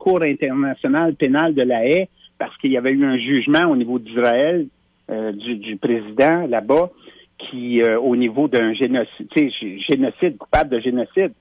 Cour internationale pénale de la Haye parce qu'il y avait eu un jugement au niveau d'Israël du président là-bas qui, au niveau d'un génocide, coupable de génocide.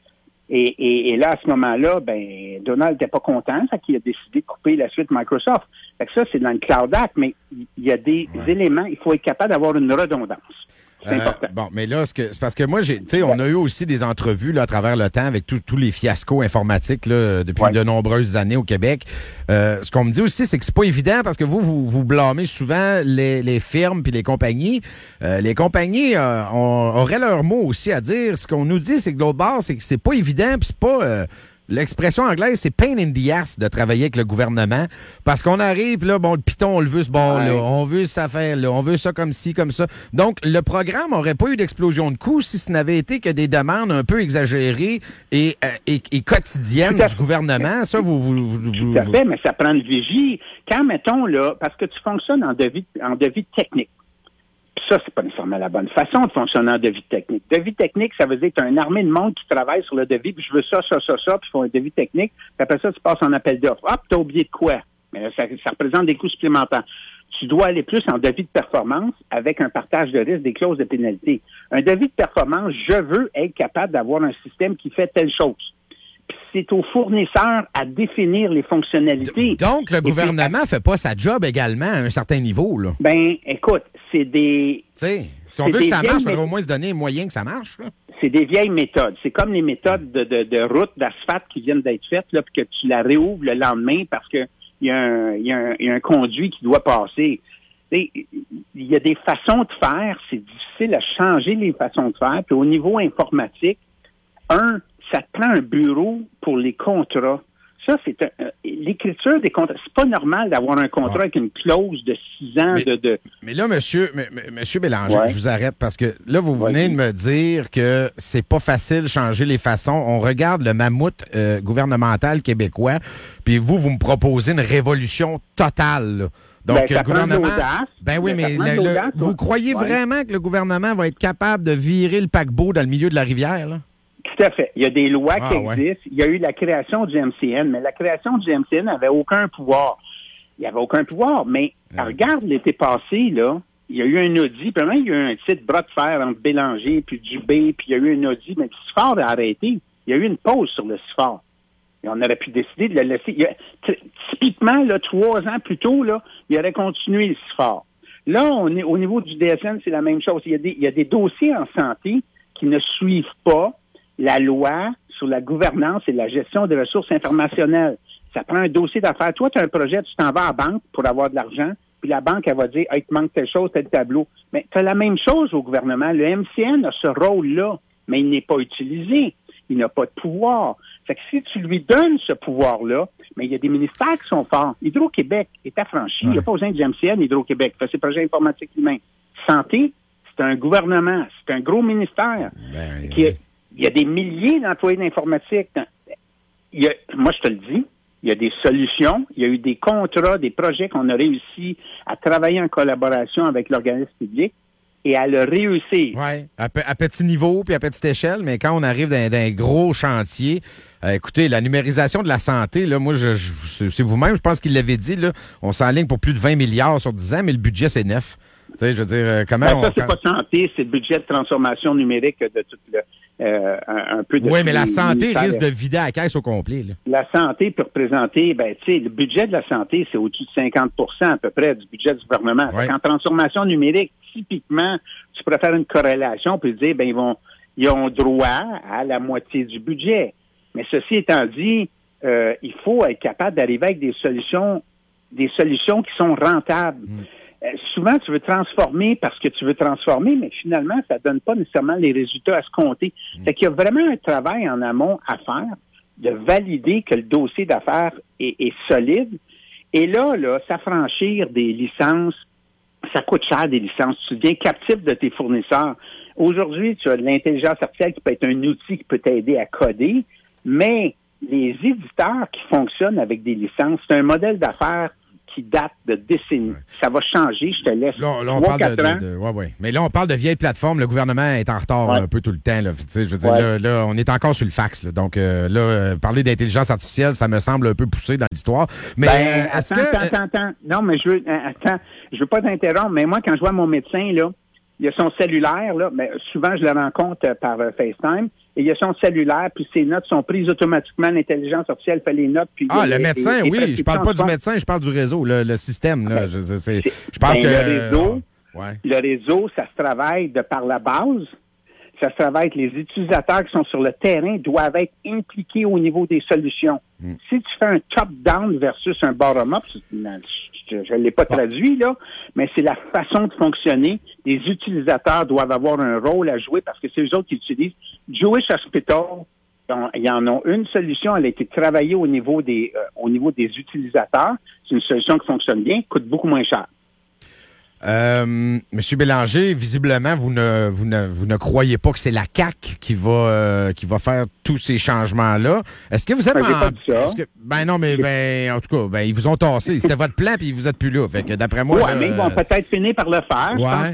Et là, à ce moment-là, Donald n'était pas content, ça qu'il a décidé de couper la suite Microsoft. Fait que ça, c'est dans le Cloud Act, mais il y a des éléments, il faut être capable d'avoir une redondance. C'est important. Bon, mais là, c'est parce que moi, on a eu aussi des entrevues là, à travers le temps avec tous les fiascos informatiques là, depuis de nombreuses années au Québec. Ce qu'on me dit aussi, c'est que c'est pas évident parce que vous blâmez souvent les firmes puis les compagnies. Les compagnies auraient leur mot aussi à dire. Ce qu'on nous dit, c'est que de l'autre bord, c'est que c'est pas évident puis c'est pas... L'expression anglaise, c'est pain in the ass de travailler avec le gouvernement parce qu'on arrive, là, le piton, on le veut ce bord-là, on veut cette affaire-là, on veut ça comme ci, comme ça. Donc, le programme n'aurait pas eu d'explosion de coûts si ce n'avait été que des demandes un peu exagérées et quotidiennes du gouvernement. Ça, Tout à fait, mais ça prend une vigie. Quand, mettons, là, parce que tu fonctionnes en devis technique. Ça, c'est pas nécessairement la bonne façon de fonctionner en devis technique. Devis technique, ça veut dire que tu as une armée de monde qui travaille sur le devis, puis je veux ça, puis ils font un devis technique, puis après ça, tu passes en appel d'offres. Ah, puis tu as oublié de quoi? Mais là, ça représente des coûts supplémentaires. Tu dois aller plus en devis de performance avec un partage de risque, des clauses de pénalité. Un devis de performance, je veux être capable d'avoir un système qui fait telle chose. Puis c'est au fournisseur à définir les fonctionnalités. Donc, le gouvernement fait pas sa job également à un certain niveau, là. Écoute, c'est des... Tu sais, si on veut que ça marche, il faudrait au moins se donner les moyens que ça marge, là. C'est des vieilles méthodes. C'est comme les méthodes de route, d'asphalte qui viennent d'être faites, là, puis que tu la réouvres le lendemain parce que il y a un conduit qui doit passer. Il y a des façons de faire. C'est difficile à changer les façons de faire. Puis au niveau informatique, ça te prend un bureau pour les contrats. Ça, c'est l'écriture des contrats. C'est pas normal d'avoir un contrat avec une clause de 6 ans Mais là, monsieur Bélanger, je vous arrête parce que là, vous venez de me dire que c'est pas facile de changer les façons. On regarde le mammouth gouvernemental québécois, puis vous me proposez une révolution totale, là. Donc, le gouvernement. Vous croyez vraiment que le gouvernement va être capable de virer le paquebot dans le milieu de la rivière, là? Tout à fait. Il y a des lois qui existent. Il y a eu la création du MCN, mais la création du MCN n'avait aucun pouvoir. Il n'y avait aucun pouvoir, mais regarde l'été passé, là, il y a eu un audit, puis il y a eu un petit bras de fer entre Bélanger puis Dubé, puis il y a eu un audit, mais le CIFAR a arrêté. Il y a eu une pause sur le CIFAR. Et on aurait pu décider de le laisser. Typiquement, là, 3 ans plus tôt, là, il aurait continué le CIFAR. Là, on est au niveau du DSN, c'est la même chose. Il y a des dossiers en santé qui ne suivent pas la loi sur la gouvernance et la gestion des ressources informationnelles. Ça prend un dossier d'affaires. Toi, tu as un projet, tu t'en vas à la banque pour avoir de l'argent, puis la banque, elle va dire, hey, il te manque telle chose, tel tableau. Mais tu as la même chose au gouvernement. Le MCN a ce rôle-là, mais il n'est pas utilisé. Il n'a pas de pouvoir. Fait que si tu lui donnes ce pouvoir-là, mais il y a des ministères qui sont forts. Hydro-Québec est affranchi. Il n'y a pas besoin du MCN, Hydro-Québec. Il fait ses projets informatiques lui-même. Santé, c'est un gouvernement. C'est un gros ministère il y a des milliers d'employés d'informatique. Moi, je te le dis, il y a des solutions. Il y a eu des contrats, des projets qu'on a réussi à travailler en collaboration avec l'organisme public et à le réussir. Oui, à petit niveau puis à petite échelle, mais quand on arrive dans un gros chantier, écoutez, la numérisation de la santé, là, moi, c'est vous-même, je pense qu'il l'avait dit, là, on s'enligne pour plus de 20 milliards sur 10 ans, mais le budget, c'est 9. Tu sais, je veux dire, comment ça, c'est pas santé, c'est le budget de transformation numérique de tout un peu de... Oui, mais la santé risque de vider la caisse au complet, là. La santé peut représenter, le budget de la santé, c'est au-dessus de 50 à peu près du budget du gouvernement. Ouais. En transformation numérique, typiquement, tu pourrais faire une corrélation puis dire, ils ont droit à la moitié du budget. Mais ceci étant dit, il faut être capable d'arriver avec des solutions qui sont rentables. Souvent, tu veux transformer parce que tu veux transformer, mais finalement, ça donne pas nécessairement les résultats à se compter. Fait qu'il y a vraiment un travail en amont à faire de valider que le dossier d'affaires est solide. Et là, s'affranchir des licences, ça coûte cher des licences. Tu deviens captif de tes fournisseurs. Aujourd'hui, tu as de l'intelligence artificielle qui peut être un outil qui peut t'aider à coder, mais les éditeurs qui fonctionnent avec des licences, c'est un modèle d'affaires qui date de décennies. Ouais. Ça va changer, je te laisse 3-4 ans. Ouais. Mais là, on parle de vieilles plateformes. Le gouvernement est en retard un peu tout le temps. Là. Je veux dire, là, on est encore sur le fax. Là. Donc, parler d'intelligence artificielle, ça me semble un peu poussé dans l'histoire. Mais attends. Non, mais je veux pas t'interrompre, mais moi, quand je vois mon médecin, là, il y a son cellulaire, là, mais souvent je le rencontre par FaceTime, et il y a son cellulaire, puis ses notes sont prises automatiquement, l'intelligence artificielle fait les notes. Puis le médecin, oui, je parle pas du médecin, je parle du réseau, le système. Là, je pense que... Le réseau, ça se travaille de par la base, ça se travaille avec les utilisateurs qui sont sur le terrain, doivent être impliqués au niveau des solutions. Si tu fais un top-down versus un bottom-up, je ne l'ai pas traduit, là, mais c'est la façon de fonctionner. Les utilisateurs doivent avoir un rôle à jouer parce que c'est eux autres qui utilisent. Jewish Hospital, ils en ont une solution, elle a été travaillée au niveau des utilisateurs. C'est une solution qui fonctionne bien, coûte beaucoup moins cher. Monsieur Bélanger, visiblement, vous ne croyez pas que c'est la CAQ qui va faire tous ces changements-là. Est-ce que vous êtes en tout cas, ils vous ont tassé. C'était votre plan, puis vous êtes plus là. Fait que d'après moi, mais ils vont peut-être finir par le faire. Je pense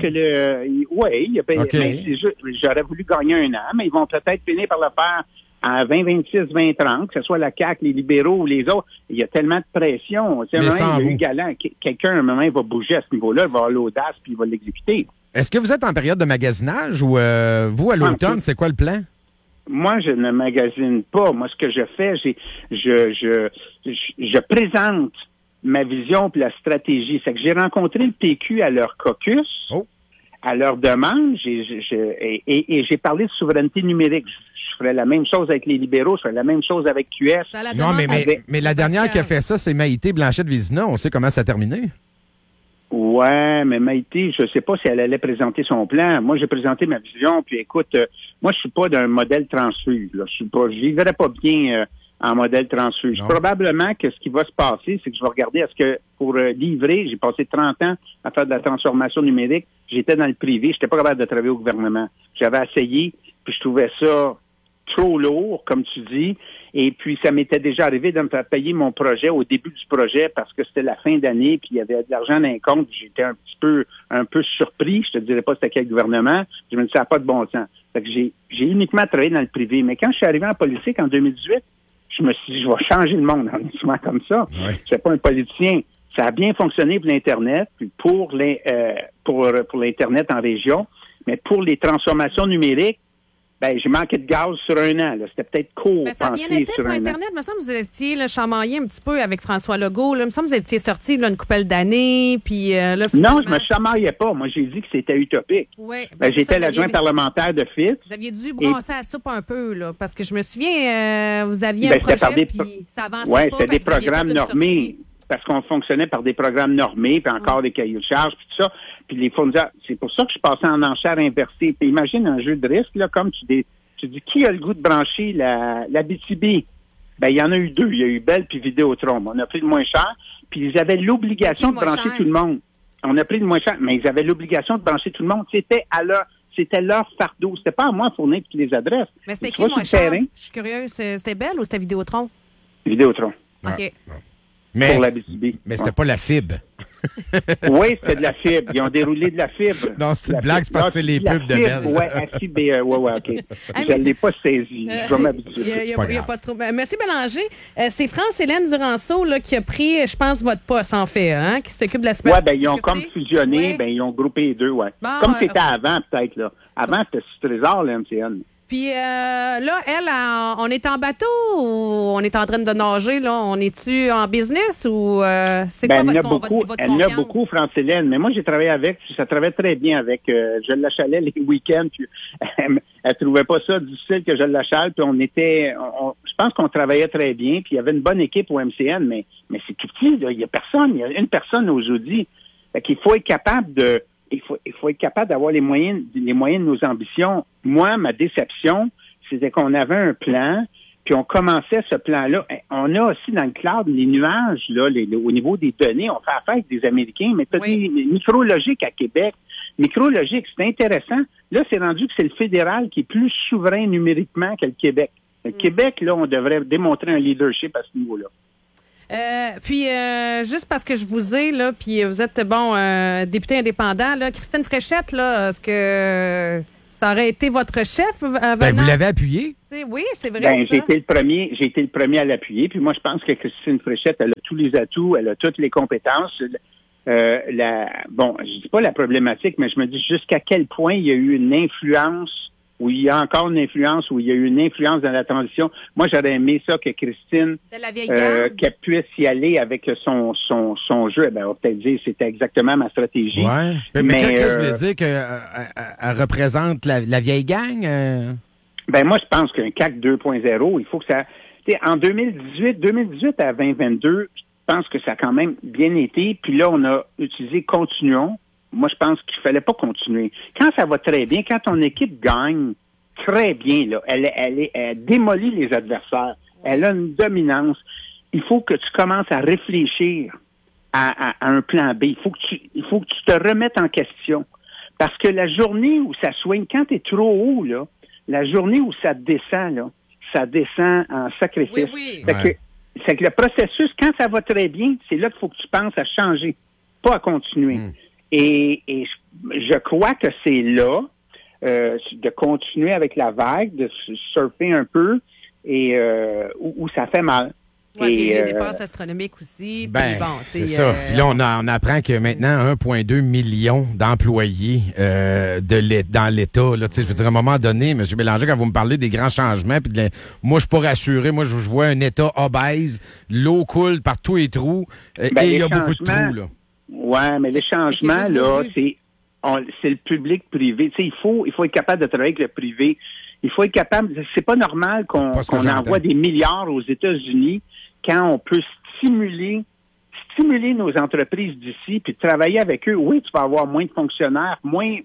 que j'aurais voulu gagner 1 an, mais ils vont peut-être finir par le faire à 2026, 2030, que ce soit la CAQ, les libéraux ou les autres. Il y a tellement de pression. Il y a eu galant. Quelqu'un, à un moment, il va bouger à ce niveau-là, il va avoir l'audace, puis il va l'exécuter. Est-ce que vous êtes en période de magasinage ou vous, à l'automne, c'est quoi le plan? Moi, je ne magasine pas. Moi, ce que je fais, je présente ma vision puis la stratégie. C'est que j'ai rencontré le PQ à leur caucus, à leur demande, et j'ai parlé de souveraineté numérique. Je ferais la même chose avec les libéraux, je ferais la même chose avec QS. Non, mais la dernière qui a fait ça, c'est Maïté Blanchette-Vézina. On sait comment ça a terminé. Ouais, mais Maïté, je sais pas si elle allait présenter son plan. Moi, j'ai présenté ma vision, puis écoute, moi, je suis pas d'un modèle transfuge. Je vivrais pas bien en modèle transfuge. Non. Probablement que ce qui va se passer, c'est que je vais regarder est-ce que pour livrer, j'ai passé 30 ans à faire de la transformation numérique, j'étais dans le privé, j'étais pas capable de travailler au gouvernement. J'avais essayé, puis je trouvais ça trop lourd, comme tu dis, et puis ça m'était déjà arrivé de me faire payer mon projet au début du projet parce que c'était la fin d'année, puis il y avait de l'argent dans les comptes, j'étais un peu surpris, je te dirais pas c'était quel gouvernement, je me disais ça n'a pas de bon sens. Fait que j'ai uniquement travaillé dans le privé, mais quand je suis arrivé en politique en 2018, je me suis dit, je vais changer le monde, honnêtement, comme ça. Oui. Je suis pas un politicien. Ça a bien fonctionné pour l'Internet, puis pour l'Internet en région, mais pour les transformations numériques, j'ai manqué de gaz sur 1 an. Là. C'était peut-être court. Mais ça a bien été pour Internet. Il me semble que vous étiez chamaillé un petit peu avec François Legault. Là. Il me semble que vous étiez sorti une couple d'années. Puis, finalement... Non, je me chamaillais pas. Moi, j'ai dit que c'était utopique. Oui. J'étais l'adjoint parlementaire de Fitz. Vous aviez dû brasser la soupe un peu, là, parce que je me souviens, vous aviez un projet, puis ça avançait pas. Oui, c'était des programmes normés. Parce qu'on fonctionnait par des programmes normés, puis encore des cahiers de charges, puis tout ça. Puis les fournisseurs, c'est pour ça que je passais en enchère inversée. Puis imagine un jeu de risque, là, comme tu dis, qui a le goût de brancher la BTB? Il y en a eu 2. Il y a eu Bell puis Vidéotron. On a pris le moins cher, puis ils avaient l'obligation de brancher tout le monde. On a pris le moins cher, mais ils avaient l'obligation de brancher tout le monde. C'était leur fardeau. C'était pas à moi de fournir toutes les adresses. Mais c'était qui moins cher? Je suis curieuse. C'était Bell ou c'était Vidéotron? Vidéotron. OK. Pour la BTB. Mais c'était pas la fibre. Oui, c'était de la fibre. Ils ont déroulé de la fibre. Non, c'est une blague, c'est parce que c'est les pubs de Bell. Oui, OK. Je ne l'ai pas saisi. Je vais m'habituer. Il n'y a pas trop. Monsieur Bélanger, c'est France-Hélène Duranceau là, qui a pris, je pense, votre poste, en fait, qui s'occupe de la cybersécurité. Oui, ils ont comme fusionné, ils ont groupé les deux, Bon, comme c'était avant, peut-être, là. Avant, c'était sur Trésor, la MCN. Puis là, elle, on est en bateau ou on est en train de nager, là? On est-tu en business ou c'est quoi votre confiance? Elle en a beaucoup, France-Hélène, mais moi, j'ai travaillé avec, puis ça travaillait très bien avec. Je l'achallais les week-ends, puis elle trouvait pas ça difficile que je l'achale, puis je pense qu'on travaillait très bien, puis il y avait une bonne équipe au MCN, mais c'est tout petit, là. Il y a une personne aux audits. Fait qu'il faut être capable il faut être capable d'avoir les moyens de nos ambitions. Moi, ma déception, c'était qu'on avait un plan, puis on commençait ce plan-là. On a aussi dans le cloud les nuages, là, au niveau des données. On fait affaire avec des Américains, mais tu as des Micrologique à Québec. Micrologique, c'est intéressant. Là, c'est rendu que c'est le fédéral qui est plus souverain numériquement que le Québec. Le Québec, là, on devrait démontrer un leadership à ce niveau-là. Puis, juste parce que je vous ai, là, puis vous êtes, député indépendant, là, Christine Fréchette, là, est-ce que ça aurait été votre chef venant? Ben, vous l'avez appuyé? Oui, c'est vrai, Ben, ça. j'ai été le premier à l'appuyer. Puis moi, je pense que Christine Fréchette, elle a tous les atouts, elle a toutes les compétences. Je dis pas la problématique, mais je me dis jusqu'à quel point il y a eu une influence, ou il y a encore une influence, ou il y a eu une influence dans la transition. Moi, j'aurais aimé ça que Christine, qu'elle puisse y aller avec son jeu. Ben, on va peut-être dire que c'était exactement ma stratégie. Ouais. Mais qu'est-ce que je voulais dire qu'elle représente la vieille gang? Ben, moi, je pense qu'un CAC 2.0, il faut que ça... En 2018 à 2022, je pense que ça a quand même bien été. Puis là, on a utilisé « continuons ». Moi, je pense qu'il fallait pas continuer. Quand ça va très bien, quand ton équipe gagne très bien, là, elle démolit les adversaires. Elle a une dominance. Il faut que tu commences à réfléchir à un plan B. Il faut que tu te remettes en question. Parce que la journée où ça swing, quand tu es trop haut, là, la journée où ça descend, là, ça descend en sacrifice. Oui. C'est que le processus, quand ça va très bien, c'est là qu'il faut que tu penses à changer, pas à continuer. Et je crois que c'est là de continuer avec la vague, de surfer un peu, et où ça fait mal. Oui, les dépenses astronomiques aussi. Ben, c'est ça. Puis là, on apprend que maintenant, 1,2 million d'employés dans l'État. Là, je veux dire, à un moment donné, M. Bélanger, quand vous me parlez des grands changements, puis moi, je suis pas rassuré. Moi, je vois un État obèse, l'eau coule par tous les trous, et il y a beaucoup de trous. Là. Oui, mais les changements, là, c'est le public-privé. Il faut être capable de travailler avec le privé. Il faut être capable... C'est pas normal qu'on envoie des milliards aux États-Unis quand on peut stimuler nos entreprises d'ici puis travailler avec eux. Oui, tu vas avoir moins de fonctionnaires, moins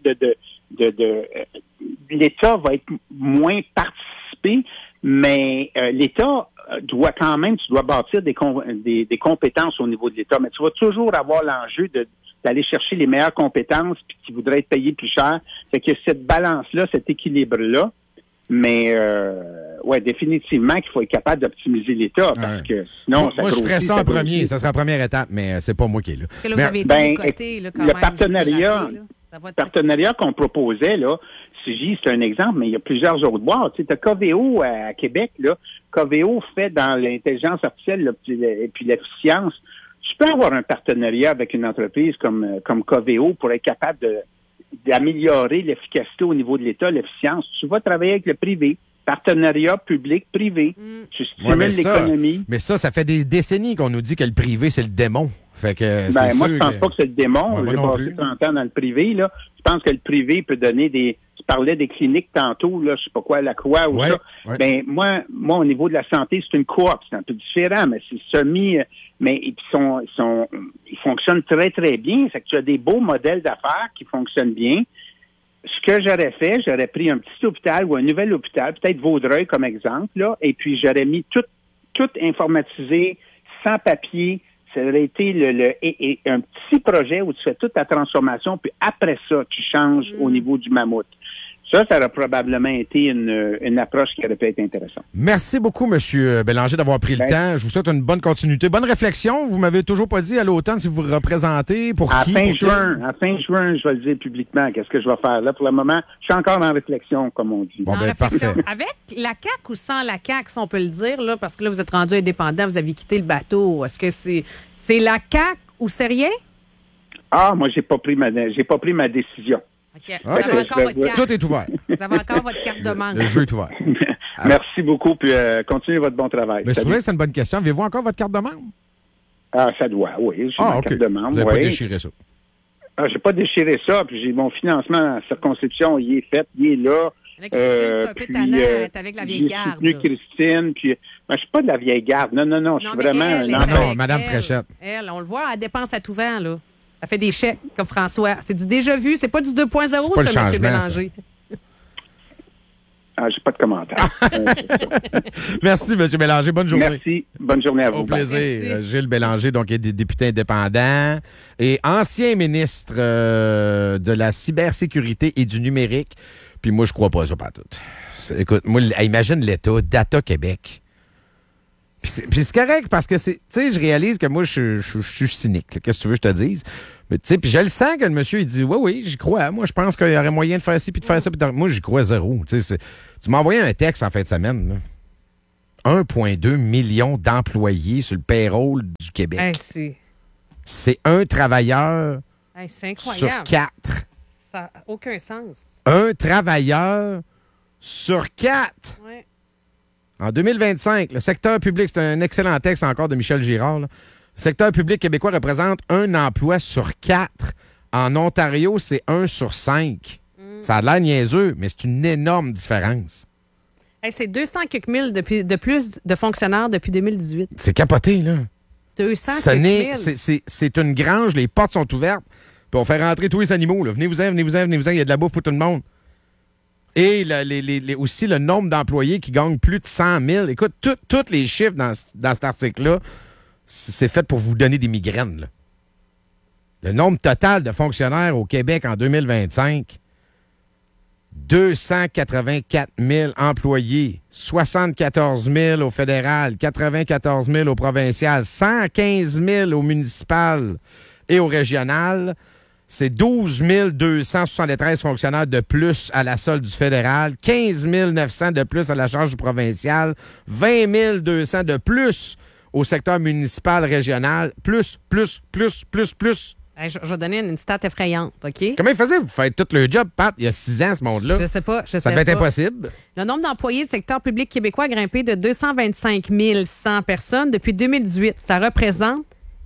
l'État va être moins participé, mais l'État doit quand même, tu dois bâtir des compétences au niveau de l'État, mais tu vas toujours avoir l'enjeu d'aller chercher les meilleures compétences puis qui voudraient être payés plus cher. Fait que cette balance-là, cet équilibre-là, mais définitivement qu'il faut être capable d'optimiser l'État parce que sinon... Moi, je ferais ça en premier. Ça sera la première étape, mais c'est pas moi qui est là. Là, vous avez été côté, là, quand le même, partenariat qu'on proposait, là, c'est un exemple, mais il y a plusieurs autres boîtes. Tu sais, t'as Coveo à Québec, là. Coveo fait dans l'intelligence artificielle et puis l'efficience. Tu peux avoir un partenariat avec une entreprise comme Coveo pour être capable d'améliorer l'efficacité au niveau de l'État, l'efficience. Tu vas travailler avec le privé. Partenariat public-privé. Tu stimules l'économie. Mais ça fait des décennies qu'on nous dit que le privé, c'est le démon. Fait que moi, je pense pas que c'est le démon. J'ai passé 30 ans dans le privé, là. Je pense que le privé peut donner tu parlais des cliniques tantôt, là, je sais pas quoi, la Croix ou ça. Ouais. Ben, moi, au niveau de la santé, c'est une coop. C'est un peu différent, mais c'est mais ils fonctionnent très, très bien. C'est que tu as des beaux modèles d'affaires qui fonctionnent bien. Ce que j'aurais fait, j'aurais pris un petit hôpital ou un nouvel hôpital, peut-être Vaudreuil comme exemple, là, et puis j'aurais mis tout informatisé, sans papier. Ça aurait été un petit projet où tu fais toute ta transformation, puis après ça, tu changes au niveau du mammouth. Ça aurait probablement été une approche qui aurait pu être intéressante. Merci beaucoup, M. Bélanger, d'avoir pris le temps. Je vous souhaite une bonne continuité. Bonne réflexion. Vous m'avez toujours pas dit à l'automne si vous vous représentez. À fin juin, je vais le dire publiquement. Qu'est-ce que je vais faire là? Pour le moment, je suis encore en réflexion, comme on dit. Bon, parfait. Avec la CAQ ou sans la CAQ, si on peut le dire, là, parce que là, vous êtes rendu indépendant, vous avez quitté le bateau. Est-ce que c'est la CAQ ou c'est rien? Moi, j'ai pas pris ma décision. Okay. Vous avez encore votre carte. Tout est ouvert. Vous avez encore votre carte de membre. Le jeu est ouvert. Merci beaucoup, puis continuez votre bon travail. Mais je trouvais que c'est une bonne question. Avez-vous encore votre carte de membre? Ça doit, oui. J'ai ma carte de membre. Vous n'avez pas déchiré ça? J'ai pas déchiré ça, puis j'ai mon financement en circonscription, il est fait, il est là. Christine, c'est un peu tannant, t'es avec la vieille garde. J'ai soutenu Christine, puis je suis pas de la vieille garde. Non, je suis vraiment... Non, Mme Fréchette. Elle, on le voit, elle dépense à tout vent, là. Elle fait des chèques, comme François. C'est du déjà vu, c'est pas du 2.0, ça, M. Bélanger. J'ai pas de commentaire. Merci, M. Bélanger. Bonne journée. Merci. Bonne journée à vous. Au plaisir. Gilles Bélanger, donc, est député indépendant et ancien ministre de la cybersécurité et du numérique. Puis moi, je crois pas ça, pas tout. Écoute, moi, imagine l'État, Data Québec. Puis c'est correct parce que tu sais, je réalise que moi, je suis cynique. Là. Qu'est-ce que tu veux que je te dise? Mais tu sais, puis je le sens que le monsieur, il dit, oui, j'y crois. Moi, je pense qu'il y aurait moyen de faire ci puis de faire ça. Moi, j'y crois zéro. Tu m'as envoyé un texte en fin de semaine. Là. 1,2 million d'employés sur le payroll du Québec. Hey, c'est un travailleur c'est incroyable. sur 4. Ça n'a aucun sens. Un travailleur sur 4. Ouais. En 2025, le secteur public, c'est un excellent texte encore de Michel Girard. Là. Le secteur public québécois représente un emploi sur 4. En Ontario, c'est 1 sur 5. Ça a l'air niaiseux, mais c'est une énorme différence. Hey, c'est 200 quelques mille de plus de fonctionnaires depuis 2018. C'est capoté, là. 200 quelques mille. C'est une grange, les portes sont ouvertes, puis on fait rentrer tous les animaux. Là. Venez-vous-en, il y a de la bouffe pour tout le monde. Et aussi le nombre d'employés qui gagnent plus de 100 000. Écoute, tous les chiffres dans cet article-là, c'est fait pour vous donner des migraines. Là. Le nombre total de fonctionnaires au Québec en 2025, 284 000 employés, 74 000 au fédéral, 94 000 au provincial, 115 000 au municipal et au régional. C'est 12 273 fonctionnaires de plus à la solde du fédéral, 15 900 de plus à la charge du provincial, 20 200 de plus au secteur municipal, régional, plus. Hey, je vais donner une stat effrayante, OK? Comment ils faisaient? Vous faites tout le job, Pat, il y a 6 ans, ce monde-là. Je sais pas. Ça devait être impossible. Le nombre d'employés du secteur public québécois a grimpé de 225 100 personnes depuis 2018. Ça représente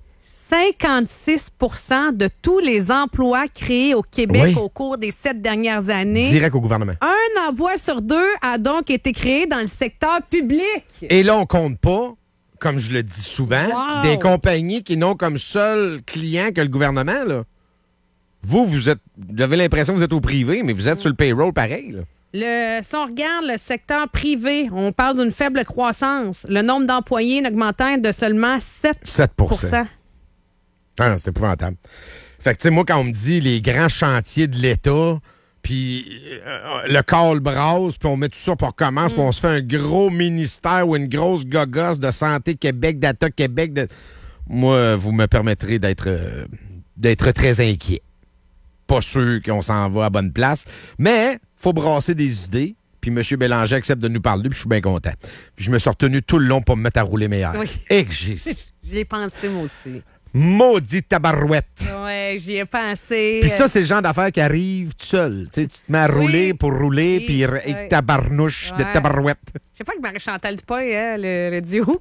56 de tous les emplois créés au Québec au cours des 7 dernières années. Direct au gouvernement. Un emploi sur 2 a donc été créé dans le secteur public. Et là, on compte pas, comme je le dis souvent, des compagnies qui n'ont comme seul client que le gouvernement. Là. Vous avez l'impression que vous êtes au privé, mais vous êtes sur le payroll pareil. Là. Si on regarde le secteur privé, on parle d'une faible croissance. Le nombre d'employés n'augmentant de seulement 7 Ah, c'est épouvantable. Fait que, tu sais, moi, quand on me dit les grands chantiers de l'État, puis le call brasse, puis on met tout ça pour commencer, puis on se fait un gros ministère ou une grosse gogosse de Santé Québec, Data Québec. Moi, vous me permettrez d'être très inquiet. Pas sûr qu'on s'en va à bonne place, mais faut brasser des idées. Puis M. Bélanger accepte de nous parler, puis je suis bien content. Puis je me suis retenu tout le long pour me mettre à rouler meilleur. Oui. Et que j'ai... J'y ai pensé, moi aussi. Maudit tabarouette. Ouais, j'y ai pensé. Puis ça, c'est le genre d'affaire qui arrive tout seul. Tu sais, tu te mets à rouler pour rouler, puis tabarnouche de tabarouette. Je sais pas que Marie-Chantal Dupuis, hein, le duo.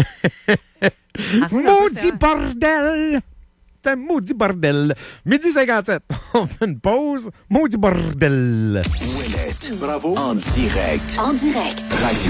Maudit bordel! C'est un maudit bordel. 12h57. On fait une pause. Maudit bordel. Ouellette. Bravo. En direct. Radio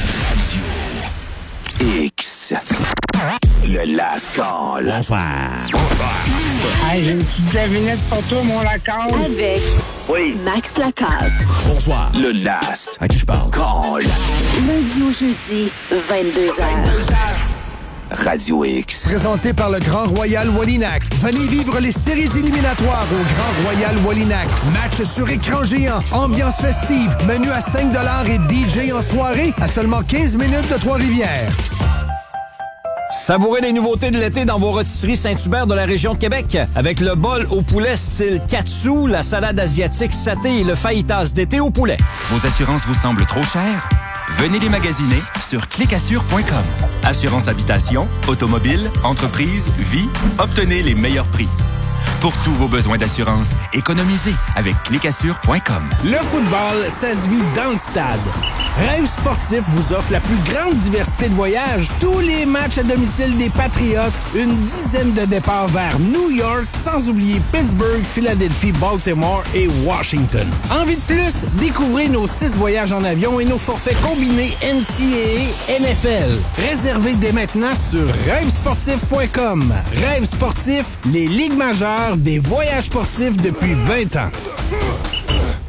X. Le Lascaux. Bonsoir. Hey, j'ai une petite devinette pour toi, mon Lacasse. Avec Max Lacasse. Bonsoir. Le Last. À qui je parle? Call. Lundi au jeudi, 22h. Radio X. Présenté par le Grand Royal Wallinac. Venez vivre les séries éliminatoires au Grand Royal Wallinac. Match sur écran géant, ambiance festive, menu à 5$ et DJ en soirée à seulement 15 minutes de Trois-Rivières. Savourez les nouveautés de l'été dans vos rôtisseries Saint-Hubert de la région de Québec. Avec le bol au poulet style katsu, la salade asiatique saté et le fajitas d'été au poulet. Vos assurances vous semblent trop chères? Venez les magasiner sur clicassure.com. Assurance habitation, automobile, entreprise, vie, obtenez les meilleurs prix. Pour tous vos besoins d'assurance, économisez avec clicassure.com. Le football, ça se vit dans le stade. Rêve Sportif vous offre la plus grande diversité de voyages, tous les matchs à domicile des Patriots, une dizaine de départs vers New York, sans oublier Pittsburgh, Philadelphie, Baltimore et Washington. Envie de plus? Découvrez nos 6 voyages en avion et nos forfaits combinés NCAA et NFL. Réservez dès maintenant sur rêvesportif.com. Rêve Sportif, les ligues majeures des voyages sportifs depuis 20 ans.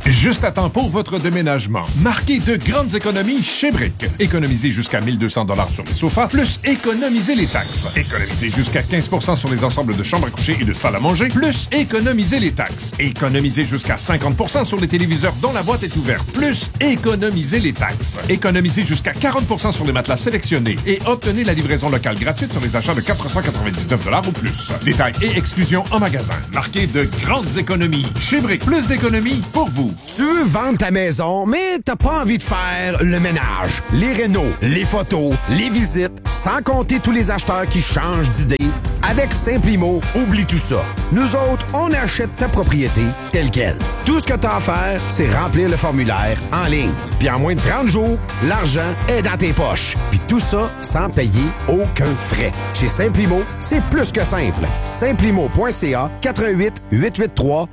Juste à temps pour votre déménagement. Marquez de grandes économies chez Brick. Économisez jusqu'à 1 200 $ sur les sofas, plus économisez les taxes. Économisez jusqu'à 15 % sur les ensembles de chambres à coucher et de salles à manger, plus économisez les taxes. Économisez jusqu'à 50 % sur les téléviseurs dont la boîte est ouverte, plus économisez les taxes. Économisez jusqu'à 40 % sur les matelas sélectionnés et obtenez la livraison locale gratuite sur les achats de 499 $ ou plus. Détails et exclusions en magasin. Marquez de grandes économies chez Brick. Plus d'économies pour vous. Tu veux vendre ta maison, mais t'as pas envie de faire le ménage, les rénaux, les photos, les visites, sans compter tous les acheteurs qui changent d'idée. Avec Simplimo, oublie tout ça. Nous autres, on achète ta propriété telle quelle. Tout ce que t'as à faire, c'est remplir le formulaire en ligne. Puis en moins de 30 jours, l'argent est dans tes poches. Puis tout ça sans payer aucun frais. Chez Simplimo, c'est plus que simple. Simplimo.ca 88 883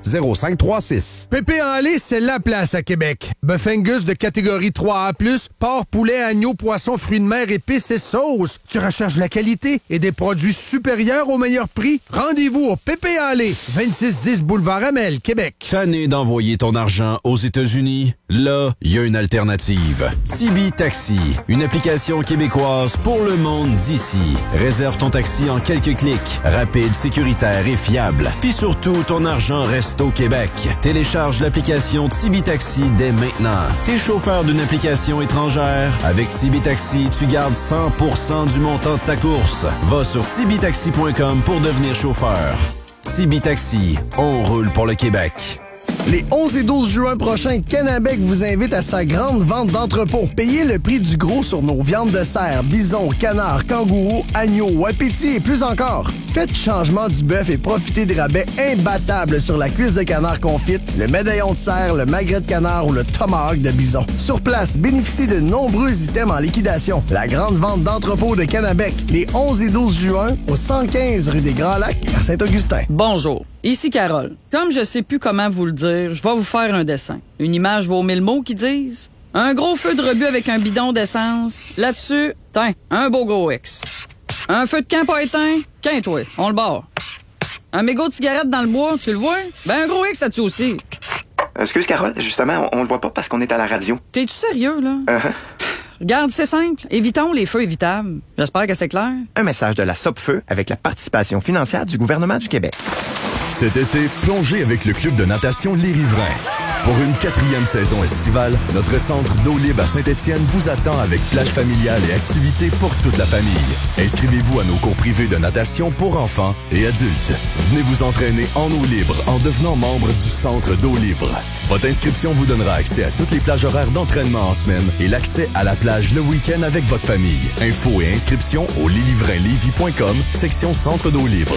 0536. Pépé en lait, c'est la place à Québec. Bœuf Angus de catégorie 3A+, porc, poulet, agneau, poisson, fruits de mer, épices et sauces. Tu recherches la qualité et des produits supérieurs au meilleur prix? Rendez-vous au Pépé en lait, 2610 Boulevard Amel, Québec. Tanné d'envoyer ton argent aux États-Unis? Là, il y a une alternative. Tibi Taxi, une application québécoise pour le monde d'ici. Réserve ton taxi en quelques clics. Rapide, sécuritaire et fiable. Puis surtout, ton argent reste au Québec. Télécharge l'application Tibi Taxi dès maintenant. T'es chauffeur d'une application étrangère? Avec Tibi Taxi, tu gardes 100% du montant de ta course. Va sur tibitaxi.com pour devenir chauffeur. Tibi Taxi, on roule pour le Québec. Les 11 et 12 juin prochains, Canabec vous invite à sa grande vente d'entrepôt. Payez le prix du gros sur nos viandes de cerf, bison, canard, kangourou, agneau, wapiti et plus encore. Faites changement du bœuf et profitez des rabais imbattables sur la cuisse de canard confite, le médaillon de cerf, le magret de canard ou le tomahawk de bison. Sur place, bénéficiez de nombreux items en liquidation. La grande vente d'entrepôt de Canabec, les 11 et 12 juin, au 115 rue des Grands Lacs, à Saint-Augustin. Bonjour, ici Carole. Comme je sais plus comment vous le dire, je vais vous faire un dessin. Une image vaut 1000 mots qui disent un gros feu de rebut avec un bidon d'essence. Là-dessus, tiens, un beau gros X. Un feu de camp pas éteint, qu'un-toi, on le barre. Un mégot de cigarette dans le bois, tu le vois? Ben un gros X là-dessus aussi. Excuse Carole, justement, on le voit pas parce qu'on est à la radio. T'es-tu sérieux, là? Regarde, c'est simple. Évitons les feux évitables. J'espère que c'est clair. Un message de la Sopfeu avec la participation financière du gouvernement du Québec. Cet été, plongez avec le club de natation Les Riverains. Pour une 4e saison estivale, notre centre d'eau libre à Saint-Étienne vous attend avec plage familiale et activités pour toute la famille. Inscrivez-vous à nos cours privés de natation pour enfants et adultes. Venez vous entraîner en eau libre en devenant membre du centre d'eau libre. Votre inscription vous donnera accès à toutes les plages horaires d'entraînement en semaine et l'accès à la plage le week-end avec votre famille. Infos et inscriptions au leslivrainslévis.com, section centre d'eau libre.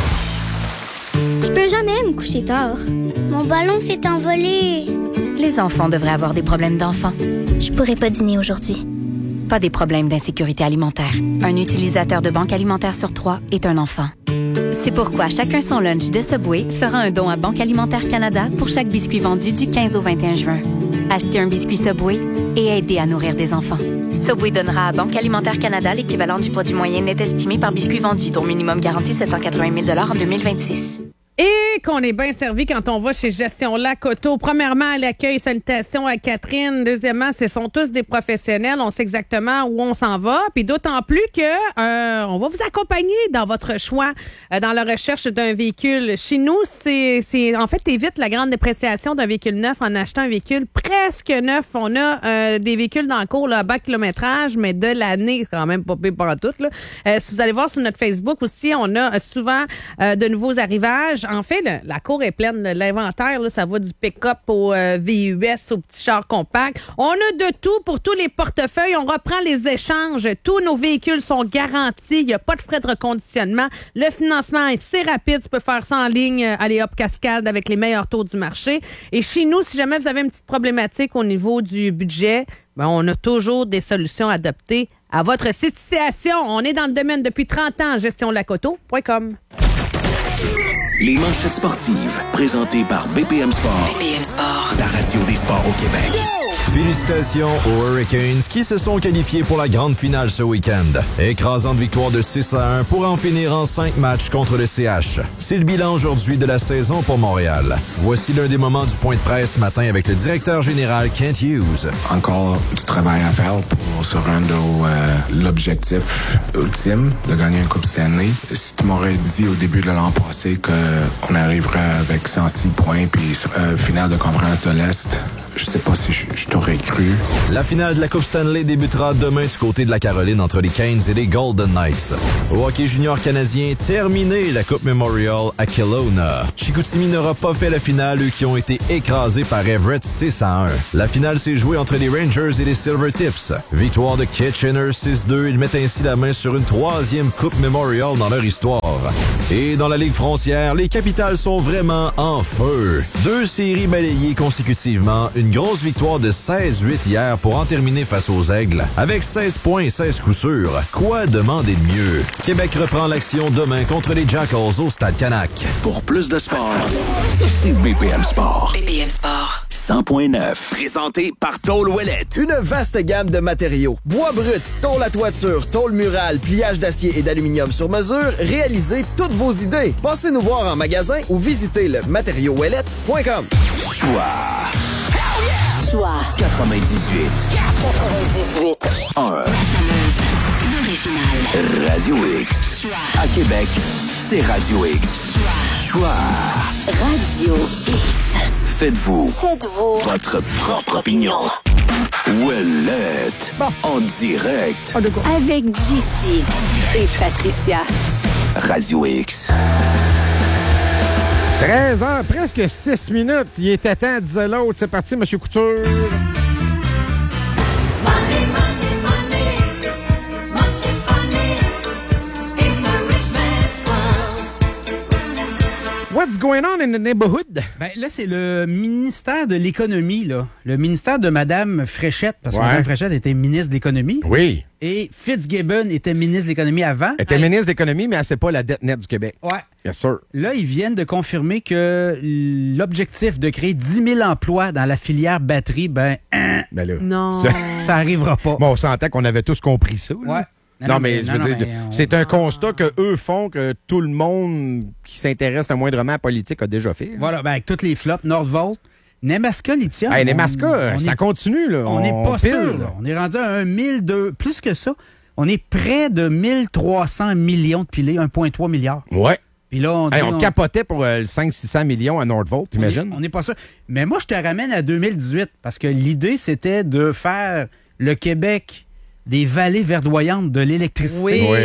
Je peux jamais me coucher tard. Mon ballon s'est envolé. Les enfants devraient avoir des problèmes d'enfants. Je pourrais pas dîner aujourd'hui. Pas des problèmes d'insécurité alimentaire. Un utilisateur de Banque Alimentaire sur 3 est un enfant. C'est pourquoi Chacun son lunch de Subway fera un don à Banque Alimentaire Canada pour chaque biscuit vendu du 15 au 21 juin. Achetez un biscuit Subway et aidez à nourrir des enfants. Subway donnera à Banque Alimentaire Canada l'équivalent du produit moyen net estimé par biscuit vendu, dont minimum garanti 780 000 $ en 2026. Et qu'on est bien servi quand on va chez Gestion Lac Auto. Premièrement, à l'accueil, salutations à Catherine. Deuxièmement, ce sont tous des professionnels. On sait exactement où on s'en va. Puis d'autant plus que on va vous accompagner dans votre choix, dans la recherche d'un véhicule. Chez nous, c'est en fait, t'évites la grande dépréciation d'un véhicule neuf en achetant un véhicule presque neuf. On a des véhicules dans le cours là, à bas kilométrage, mais de l'année, quand même pas pire par tout. Si vous allez voir sur notre Facebook aussi, on a souvent de nouveaux arrivages. En fait, la cour est pleine. L'inventaire, là, ça va du pick-up au VUS, au petit char compact. On a de tout pour tous les portefeuilles. On reprend les échanges. Tous nos véhicules sont garantis. Il n'y a pas de frais de reconditionnement. Le financement, c'est rapide. Tu peux faire ça en ligne. Allez hop, cascade avec les meilleurs taux du marché. Et chez nous, si jamais vous avez une petite problématique au niveau du budget, ben, on a toujours des solutions adaptées à votre situation. On est dans le domaine depuis 30 ans. gestionlacauto.com. Les manchettes sportives, présentées par BPM Sport. BPM Sport. La radio des sports au Québec. Félicitations aux Hurricanes qui se sont qualifiés pour la grande finale ce week-end. Écrasante victoire de 6-1 pour en finir en 5 matchs contre le CH. C'est le bilan aujourd'hui de la saison pour Montréal. Voici l'un des moments du point de presse ce matin avec le directeur général Kent Hughes. Encore du travail à faire pour se rendre l'objectif ultime de gagner une Coupe Stanley. Si tu m'aurais dit au début de l'an passé qu'on arriverait avec 106 points puis finale de conférence de l'Est, je sais pas si je t'aurais cru. La finale de la Coupe Stanley débutera demain du côté de la Caroline entre les Canes et les Golden Knights. Au hockey junior canadien, terminé la Coupe Memorial à Kelowna. Chicoutimi n'aura pas fait la finale, eux qui ont été écrasés par Everett 6-1. La finale s'est jouée entre les Rangers et les Silvertips. Victoire de Kitchener 6-2, ils mettent ainsi la main sur une 3e Coupe Memorial dans leur histoire. Et dans la Ligue frontière, les Capitals sont vraiment en feu. 2 séries balayées consécutivement, une grosse victoire de 16-8 hier pour en terminer face aux Aigles. Avec 16 points et 16 coups sûrs, quoi demander de mieux? Québec reprend l'action demain contre les Jackals au Stade Canac. Pour plus de sport, c'est BPM Sport. BPM Sport. 100.9. Présenté par Tôle Ouellette. Une vaste gamme de matériaux. Bois brut, tôle à toiture, tôle murale, pliage d'acier et d'aluminium sur mesure. Réalisez toutes vos idées. Passez nous voir en magasin ou visitez le matériauxouellette.com. Choix 98. 1. Radio X. À Québec, c'est Radio X. Choix. Radio X. Faites-vous votre propre opinion. Ouellette. En direct. Avec JC et Patricia. Radio X. 13h, presque 6 minutes. Il était temps, disait l'autre. C'est parti, M. Couture. What's going on in the neighborhood? Ben là, c'est le ministère de l'Économie, là. Le ministère de Mme Fréchette, parce que Mme Fréchette était ministre de l'Économie. Oui. Et Fitzgibbon était ministre de l'Économie avant. Elle était ministre de l'Économie, mais elle ne sait pas la dette nette du Québec. Ouais. Bien sûr. Là, ils viennent de confirmer que l'objectif de créer 10 000 emplois dans la filière batterie, ben là, non. Ça arrivera pas. Bon, on sentait qu'on avait tous compris ça. Là. Ouais. Non, mais je veux dire, c'est un constat qu'eux font, que tout le monde qui s'intéresse le moindrement à la politique a déjà fait. Voilà, ben avec toutes les flops, Northvolt, Nemaska Lithium. Hey, Nemaska, ça continue, là. On n'est pas sûr, là. On est rendu à 1,2, plus que ça. On est près de 1300 millions de pilés, 1,3 milliard. Ouais. Puis là, on capotait pour 500-600 millions à Northvolt, t'imagines? On n'est pas sûr. Mais moi, je te ramène à 2018, parce que l'idée, c'était de faire le Québec des vallées verdoyantes de l'électricité.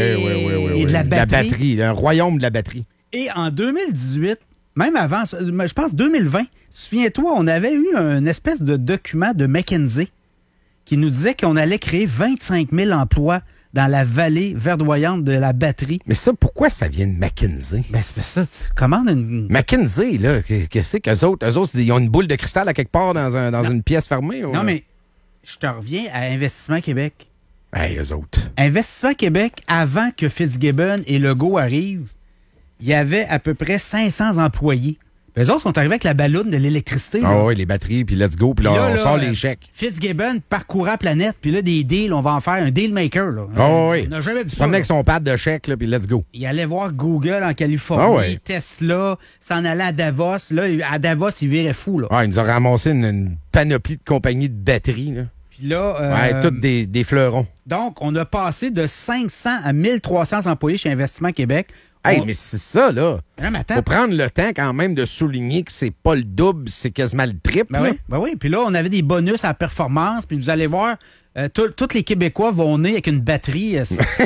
Oui. Et de la batterie. Un royaume de la batterie. Et en 2018, même avant, je pense 2020, souviens-toi, on avait eu une espèce de document de McKinsey qui nous disait qu'on allait créer 25 000 emplois dans la vallée verdoyante de la batterie. Mais ça, pourquoi ça vient de McKinsey? Ben, c'est ça, tu commandes une... McKinsey, là, qu'est-ce qu'eux autres? Eux autres, ils ont une boule de cristal à quelque part dans une pièce fermée? Non, mais je te reviens à Investissement Québec. Hey, eux autres. Investissement Québec, avant que Fitzgibbon et Legault arrivent, il y avait à peu près 500 employés. Les autres sont arrivés avec la balloune de l'électricité. Ah oui, les batteries, puis let's go, puis là, on sort les chèques. Fitzgibbon parcourt la planète, puis là, des deals, on va en faire un deal maker. Là. Oui. On n'a jamais vu ça. Il avec son pad de chèques, puis let's go. Il allait voir Google en Californie, Tesla, s'en allait à Davos. Là, à Davos, il virait fou. Là. Il nous a ramassé une panoplie de compagnies de batteries. Là. Puis là, toutes des fleurons. Donc, on a passé de 500 à 1300 employés chez Investissement Québec. Hey, mais c'est ça, là. Non, mais attends. Faut prendre le temps quand même de souligner que c'est pas le double, c'est quasiment le triple. Ben oui. Puis là, on avait des bonus à la performance. Puis vous allez voir, tous les Québécois vont naître avec une batterie.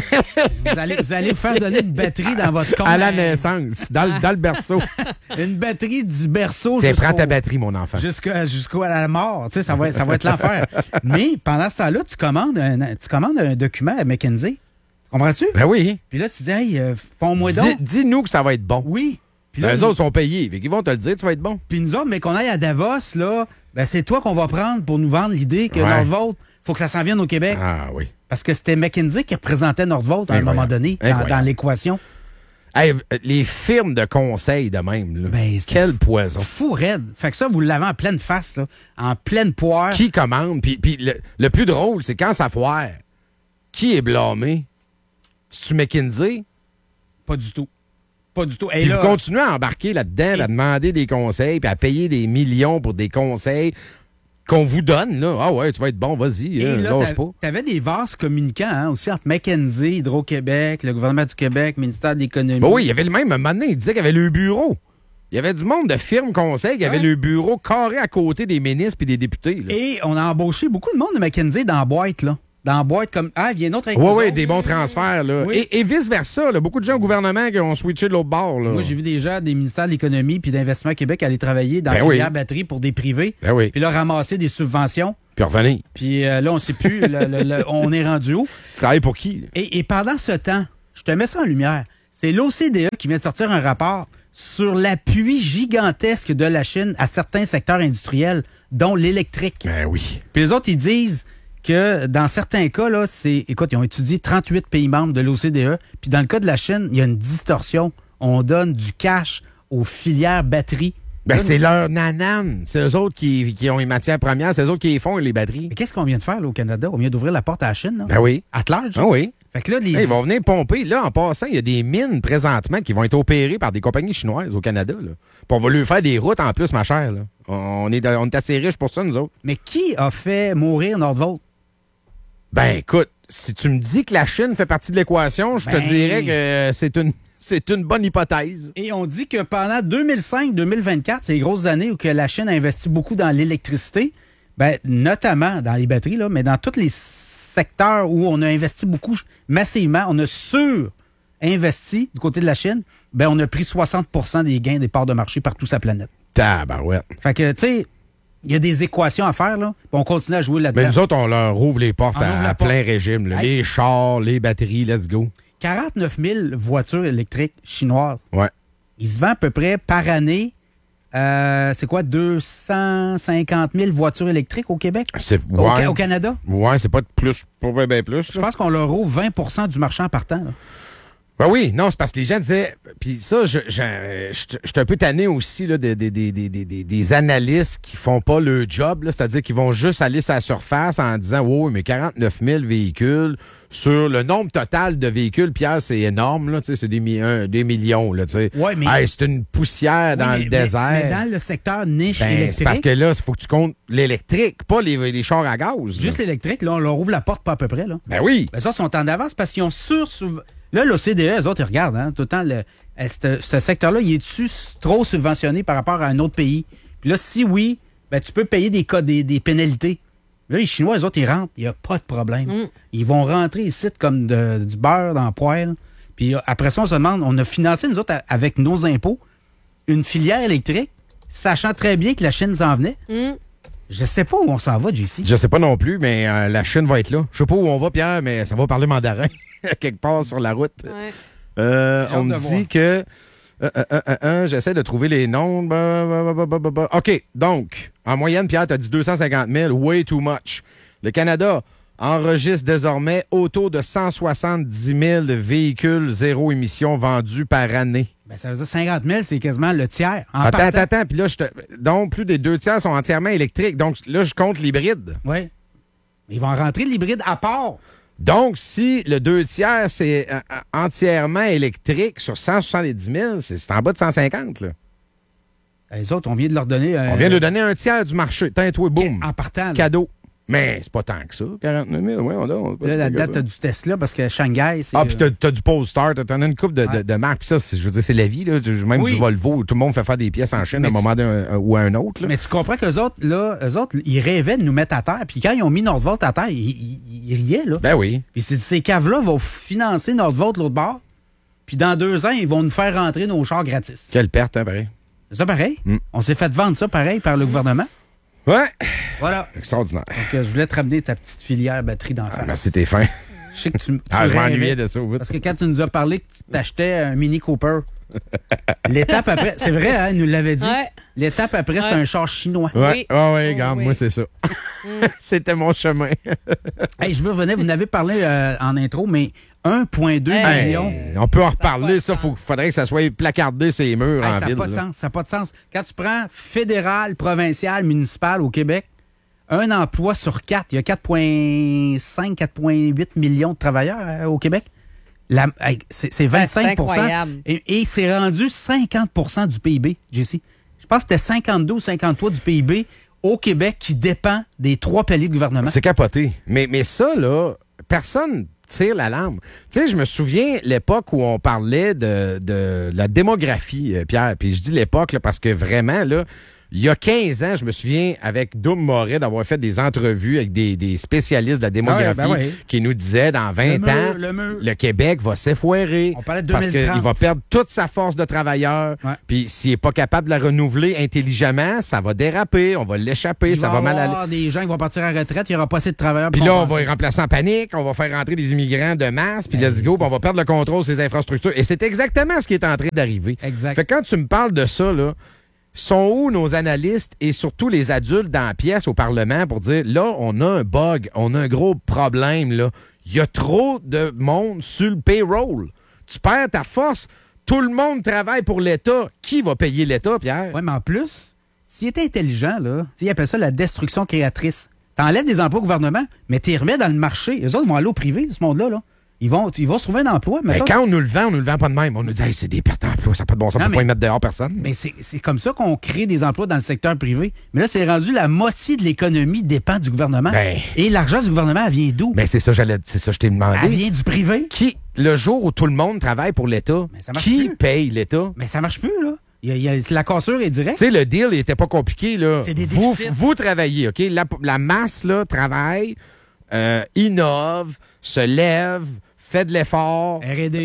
vous allez vous faire donner une batterie dans votre compte. À la naissance, dans le berceau. Une batterie du berceau. Tiens, prends ta batterie, mon enfant. Jusqu'à la mort. Tu sais, ça va être l'enfer. Mais pendant ce temps-là, tu commandes un document à McKinsey. Comprends-tu? Ben oui. Puis là, tu dis, hey, font-moi donc. Dis-nous que ça va être bon. Oui. Puis là, les autres sont payés. Ils vont te le dire, tu vas être bon. Puis nous autres, mais qu'on aille à Davos, là, ben c'est toi qu'on va prendre pour nous vendre l'idée que Northvolt, faut que ça s'en vienne au Québec. Ah oui. Parce que c'était McKinsey qui représentait Northvolt à un moment donné dans l'équation. Hey, les firmes de conseil de même, là. Quel poison. Fou raide. Fait que ça, vous l'avez en pleine face, là, en pleine poire. Qui commande? Puis le plus drôle, c'est quand ça foire. Qui est blâmé? C'est-tu McKinsey? Pas du tout. Pas du tout. Puis vous continuez à embarquer là-dedans, à demander des conseils, puis à payer des millions pour des conseils qu'on vous donne, là. Ah ouais, tu vas être bon, vas-y, lâche pas. T'avais des vases communicants aussi entre McKinsey, Hydro-Québec, le gouvernement du Québec, le ministère de l'Économie. Oui, il y avait le même. Un moment donné, il disait qu'il y avait le bureau. Il y avait du monde de firmes conseils qui avait le bureau carré à côté des ministres et des députés. Là. Et on a embauché beaucoup de monde de McKinsey dans la boîte, là. Dans la boîte comme. Ah, il y a une autre avec Oui, des bons transferts. Là. Oui. Et vice-versa. Là. Beaucoup de gens au gouvernement qui ont switché de l'autre bord. Là. Moi, j'ai vu des gens des ministères de l'Économie puis d'Investissement Québec aller travailler dans la filière batterie pour des privés. Puis là, ramasser des subventions. Puis revenir. Puis là, on ne sait plus. On est rendu où. Tu travailles pour qui? Et pendant ce temps, je te mets ça en lumière. C'est l'OCDE qui vient de sortir un rapport sur l'appui gigantesque de la Chine à certains secteurs industriels, dont l'électrique. Ben oui. Puis les autres, ils disent que dans certains cas, là, écoute, ils ont étudié 38 pays membres de l'OCDE, puis dans le cas de la Chine, il y a une distorsion. On donne du cash aux filières batteries. Ben, c'est leur nanane. C'est eux autres qui ont les matières premières, c'est eux autres qui les font, les batteries. Mais qu'est-ce qu'on vient de faire là, au Canada? On vient d'ouvrir la porte à la Chine, là? Ben oui. At large? Ah oui. Fait que là, ils vont venir pomper. Là, en passant, il y a des mines présentement qui vont être opérées par des compagnies chinoises au Canada. Là. Puis on va lui faire des routes en plus, ma chère. Là. On est assez riches pour ça, nous autres. Mais qui a fait mourir Nordvolt? Ben, écoute, si tu me dis que la Chine fait partie de l'équation, je te dirais que c'est une bonne hypothèse. Et on dit que pendant 2005-2024, c'est les grosses années où que la Chine a investi beaucoup dans l'électricité, ben, notamment dans les batteries, là, mais dans tous les secteurs où on a investi beaucoup massivement, on a sur-investi du côté de la Chine, ben, on a pris 60% des gains des parts de marché partout sur la planète. Tabarouette. Fait que, tu sais, il y a des équations à faire, là. On continue à jouer là-dedans. Mais nous autres, on leur ouvre les portes à plein régime. Là. Les chars, les batteries, let's go. 49 000 voitures électriques chinoises. Ouais. Ils se vendent à peu près par année, c'est quoi, 250 000 voitures électriques au Québec? Au Canada? Ouais, c'est pas plus, pas bien plus. Je pense qu'on leur ouvre 20 du marché en partant, là. Ben oui, non, c'est parce que les gens disaient... Puis ça, je suis un peu tanné aussi là, des analystes qui font pas le job, là, c'est-à-dire qu'ils vont juste aller sur la surface en disant « Oh, mais 49 000 véhicules sur le nombre total de véhicules, Pierre, c'est énorme, là, c'est des millions, là, tu sais. Ouais, mais... Hey, c'est une poussière dans le désert. Mais dans le secteur niche électrique... C'est parce que là, il faut que tu comptes l'électrique, pas les chars à gaz. Juste l'électrique, là, on leur ouvre la porte pas à peu près, là. Ben oui. Ben ça, ils sont en avance parce qu'ils ont Là, l'OCDE, eux autres, ils regardent, hein, tout le temps, ce secteur-là, il est-tu trop subventionné par rapport à un autre pays? Puis là, si oui, ben tu peux payer des pénalités. Là, les Chinois, eux autres, ils rentrent, il n'y a pas de problème. Ils vont rentrer ici comme du beurre dans le poêle. Puis après ça, on se demande, on a financé, nous autres, avec nos impôts, une filière électrique, sachant très bien que la Chine s'en venait. Je sais pas où on s'en va, JC. Je sais pas non plus, mais la Chine va être là. Je sais pas où on va, Pierre, mais ça va parler mandarin quelque part sur la route. Ouais. On me dit que... j'essaie de trouver les noms. OK, donc, en moyenne, Pierre, t'as dit 250 000, way too much. Le Canada enregistre désormais autour de 170 000 véhicules zéro émission vendus par année. Ben, ça veut dire 50 000, c'est quasiment le tiers. Attends. Puis là, donc, plus des 2 tiers sont entièrement électriques. Donc, là, je compte l'hybride. Oui. Ils vont rentrer l'hybride à part. Donc, si le 2 tiers, c'est entièrement électrique sur 170 000, c'est en bas de 150, là. Les autres, on vient de leur donner... On vient de leur donner un tiers du marché. Tiens-toi, boum. En partant. Là. Cadeau. Mais c'est pas tant que ça, 49 000. Ouais, là, la date, t'as du Tesla parce que Shanghai, c'est... Ah, puis t'as du Polestar, t'en as une couple de marques. Puis ça, je veux dire, c'est la vie, là. Même du Volvo, tout le monde fait faire des pièces en Chine à un moment ou à un autre. Là. Mais tu comprends qu'eux autres, ils rêvaient de nous mettre à terre. Puis quand ils ont mis Nordvolt à terre, ils riaient, là. Ben oui. Puis ces caves-là vont financer Nordvolt l'autre bord. Puis dans 2 ans, ils vont nous faire rentrer nos chars gratis. Quelle perte, hein, pareil. C'est ça pareil? On s'est fait vendre ça pareil par le gouvernement. Ouais. Voilà. Extraordinaire. Donc, je voulais te ramener ta petite filière batterie d'en face. Merci, t'es fin. Je sais que tu je m'ennuyais de ça. Parce que quand tu nous as parlé que tu t'achetais un Mini Cooper. L'étape après, c'est vrai, hein, il nous l'avait dit. Ouais. L'étape après, c'est un char chinois. Oui, regarde, moi, c'est ça. C'était mon chemin. Hey, je veux revenir, vous en avez parlé en intro, mais 1,2 million. On peut en reparler, ça. Faudrait que ça soit placardé ces murs en ville. Ça n'a pas de sens. Quand tu prends fédéral, provincial, municipal au Québec, un emploi sur 4, il y a 4,5, 4,8 millions de travailleurs au Québec. C'est 25 % et c'est rendu 50 % du PIB, Jessie. Je pense que c'était 52 ou 53 du PIB au Québec qui dépend des 3 paliers de gouvernement. C'est capoté. Mais ça, là, personne tire l'alarme. Tu sais, je me souviens l'époque où on parlait de la démographie, Pierre. Puis je dis l'époque là, parce que vraiment, là, il y a 15 ans, je me souviens, avec Doug Moret, d'avoir fait des entrevues avec des spécialistes de la démographie qui nous disaient, dans 20 ans, le Québec va s'effoirer. On parlait de 2030. Parce qu'il va perdre toute sa force de travailleur. Puis s'il n'est pas capable de la renouveler intelligemment, ça va déraper, on va l'échapper, ça va mal aller. Il va y avoir des gens qui vont partir à la retraite, il n'y aura pas assez de travailleurs. Puis là, on va les remplacer en panique, on va faire rentrer des immigrants de masse, puis let's go, puis on va perdre le contrôle sur ces infrastructures. Et c'est exactement ce qui est en train d'arriver. Exact. Fait que quand tu me parles de ça, là, sont où nos analystes et surtout les adultes dans la pièce au Parlement pour dire, là, on a un bug, on a un gros problème, là. Il y a trop de monde sur le payroll. Tu perds ta force. Tout le monde travaille pour l'État. Qui va payer l'État, Pierre? Oui, mais en plus, s'il était intelligent, là, il appelle ça la destruction créatrice. T'enlèves des emplois au gouvernement, mais tu les remets dans le marché. Les autres vont aller au privé, ce monde-là, là. Ils vont se trouver un emploi. Mais quand on nous le vend pas de même. On nous dit, hey, c'est des pertes d'emploi, ça n'a pas de bon sens, on ne peut pas y mettre dehors personne. Mais c'est comme ça qu'on crée des emplois dans le secteur privé. Mais là, c'est rendu la moitié de l'économie dépend du gouvernement. Et l'argent du gouvernement, elle vient d'où? Mais c'est ça, je t'ai demandé. Elle vient du privé. Le jour où tout le monde travaille pour l'État, qui paye l'État? Mais ça marche plus, là. La cassure est directe. Tu sais, le deal, il n'était pas compliqué, là. C'est des déficits. Vous travaillez, OK? La masse, là, travaille, innove, se lève, fait de l'effort,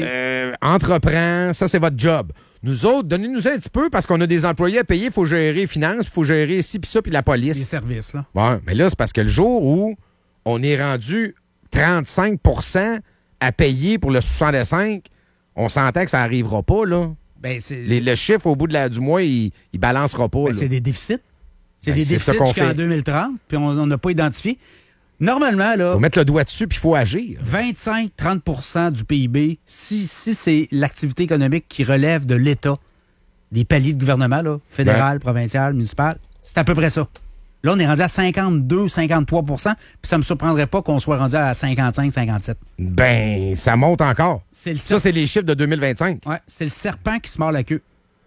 entreprend, ça c'est votre job. Nous autres, donnez-nous un petit peu parce qu'on a des employés à payer, il faut gérer les finances, il faut gérer ci puis ça puis la police. Les services, là. Ouais, mais là, c'est parce que le jour où on est rendu 35 % à payer pour le 65, on s'entend que ça n'arrivera pas, là. Ben, le chiffre au bout du mois, il balancera pas. Ben, c'est des déficits. C'est des déficits jusqu'en 2030, puis on n'a pas identifié. Normalement, là... Il faut mettre le doigt dessus, puis il faut agir. 25-30 % du PIB, si c'est l'activité économique qui relève de l'État, des paliers de gouvernement, là, fédéral, provincial, municipal, c'est à peu près ça. Là, on est rendu à 52-53 % puis ça me surprendrait pas qu'on soit rendu à 55-57 %. Ben, ça monte encore. Ça, c'est les chiffres de 2025. Ouais, c'est le serpent qui se mord la queue.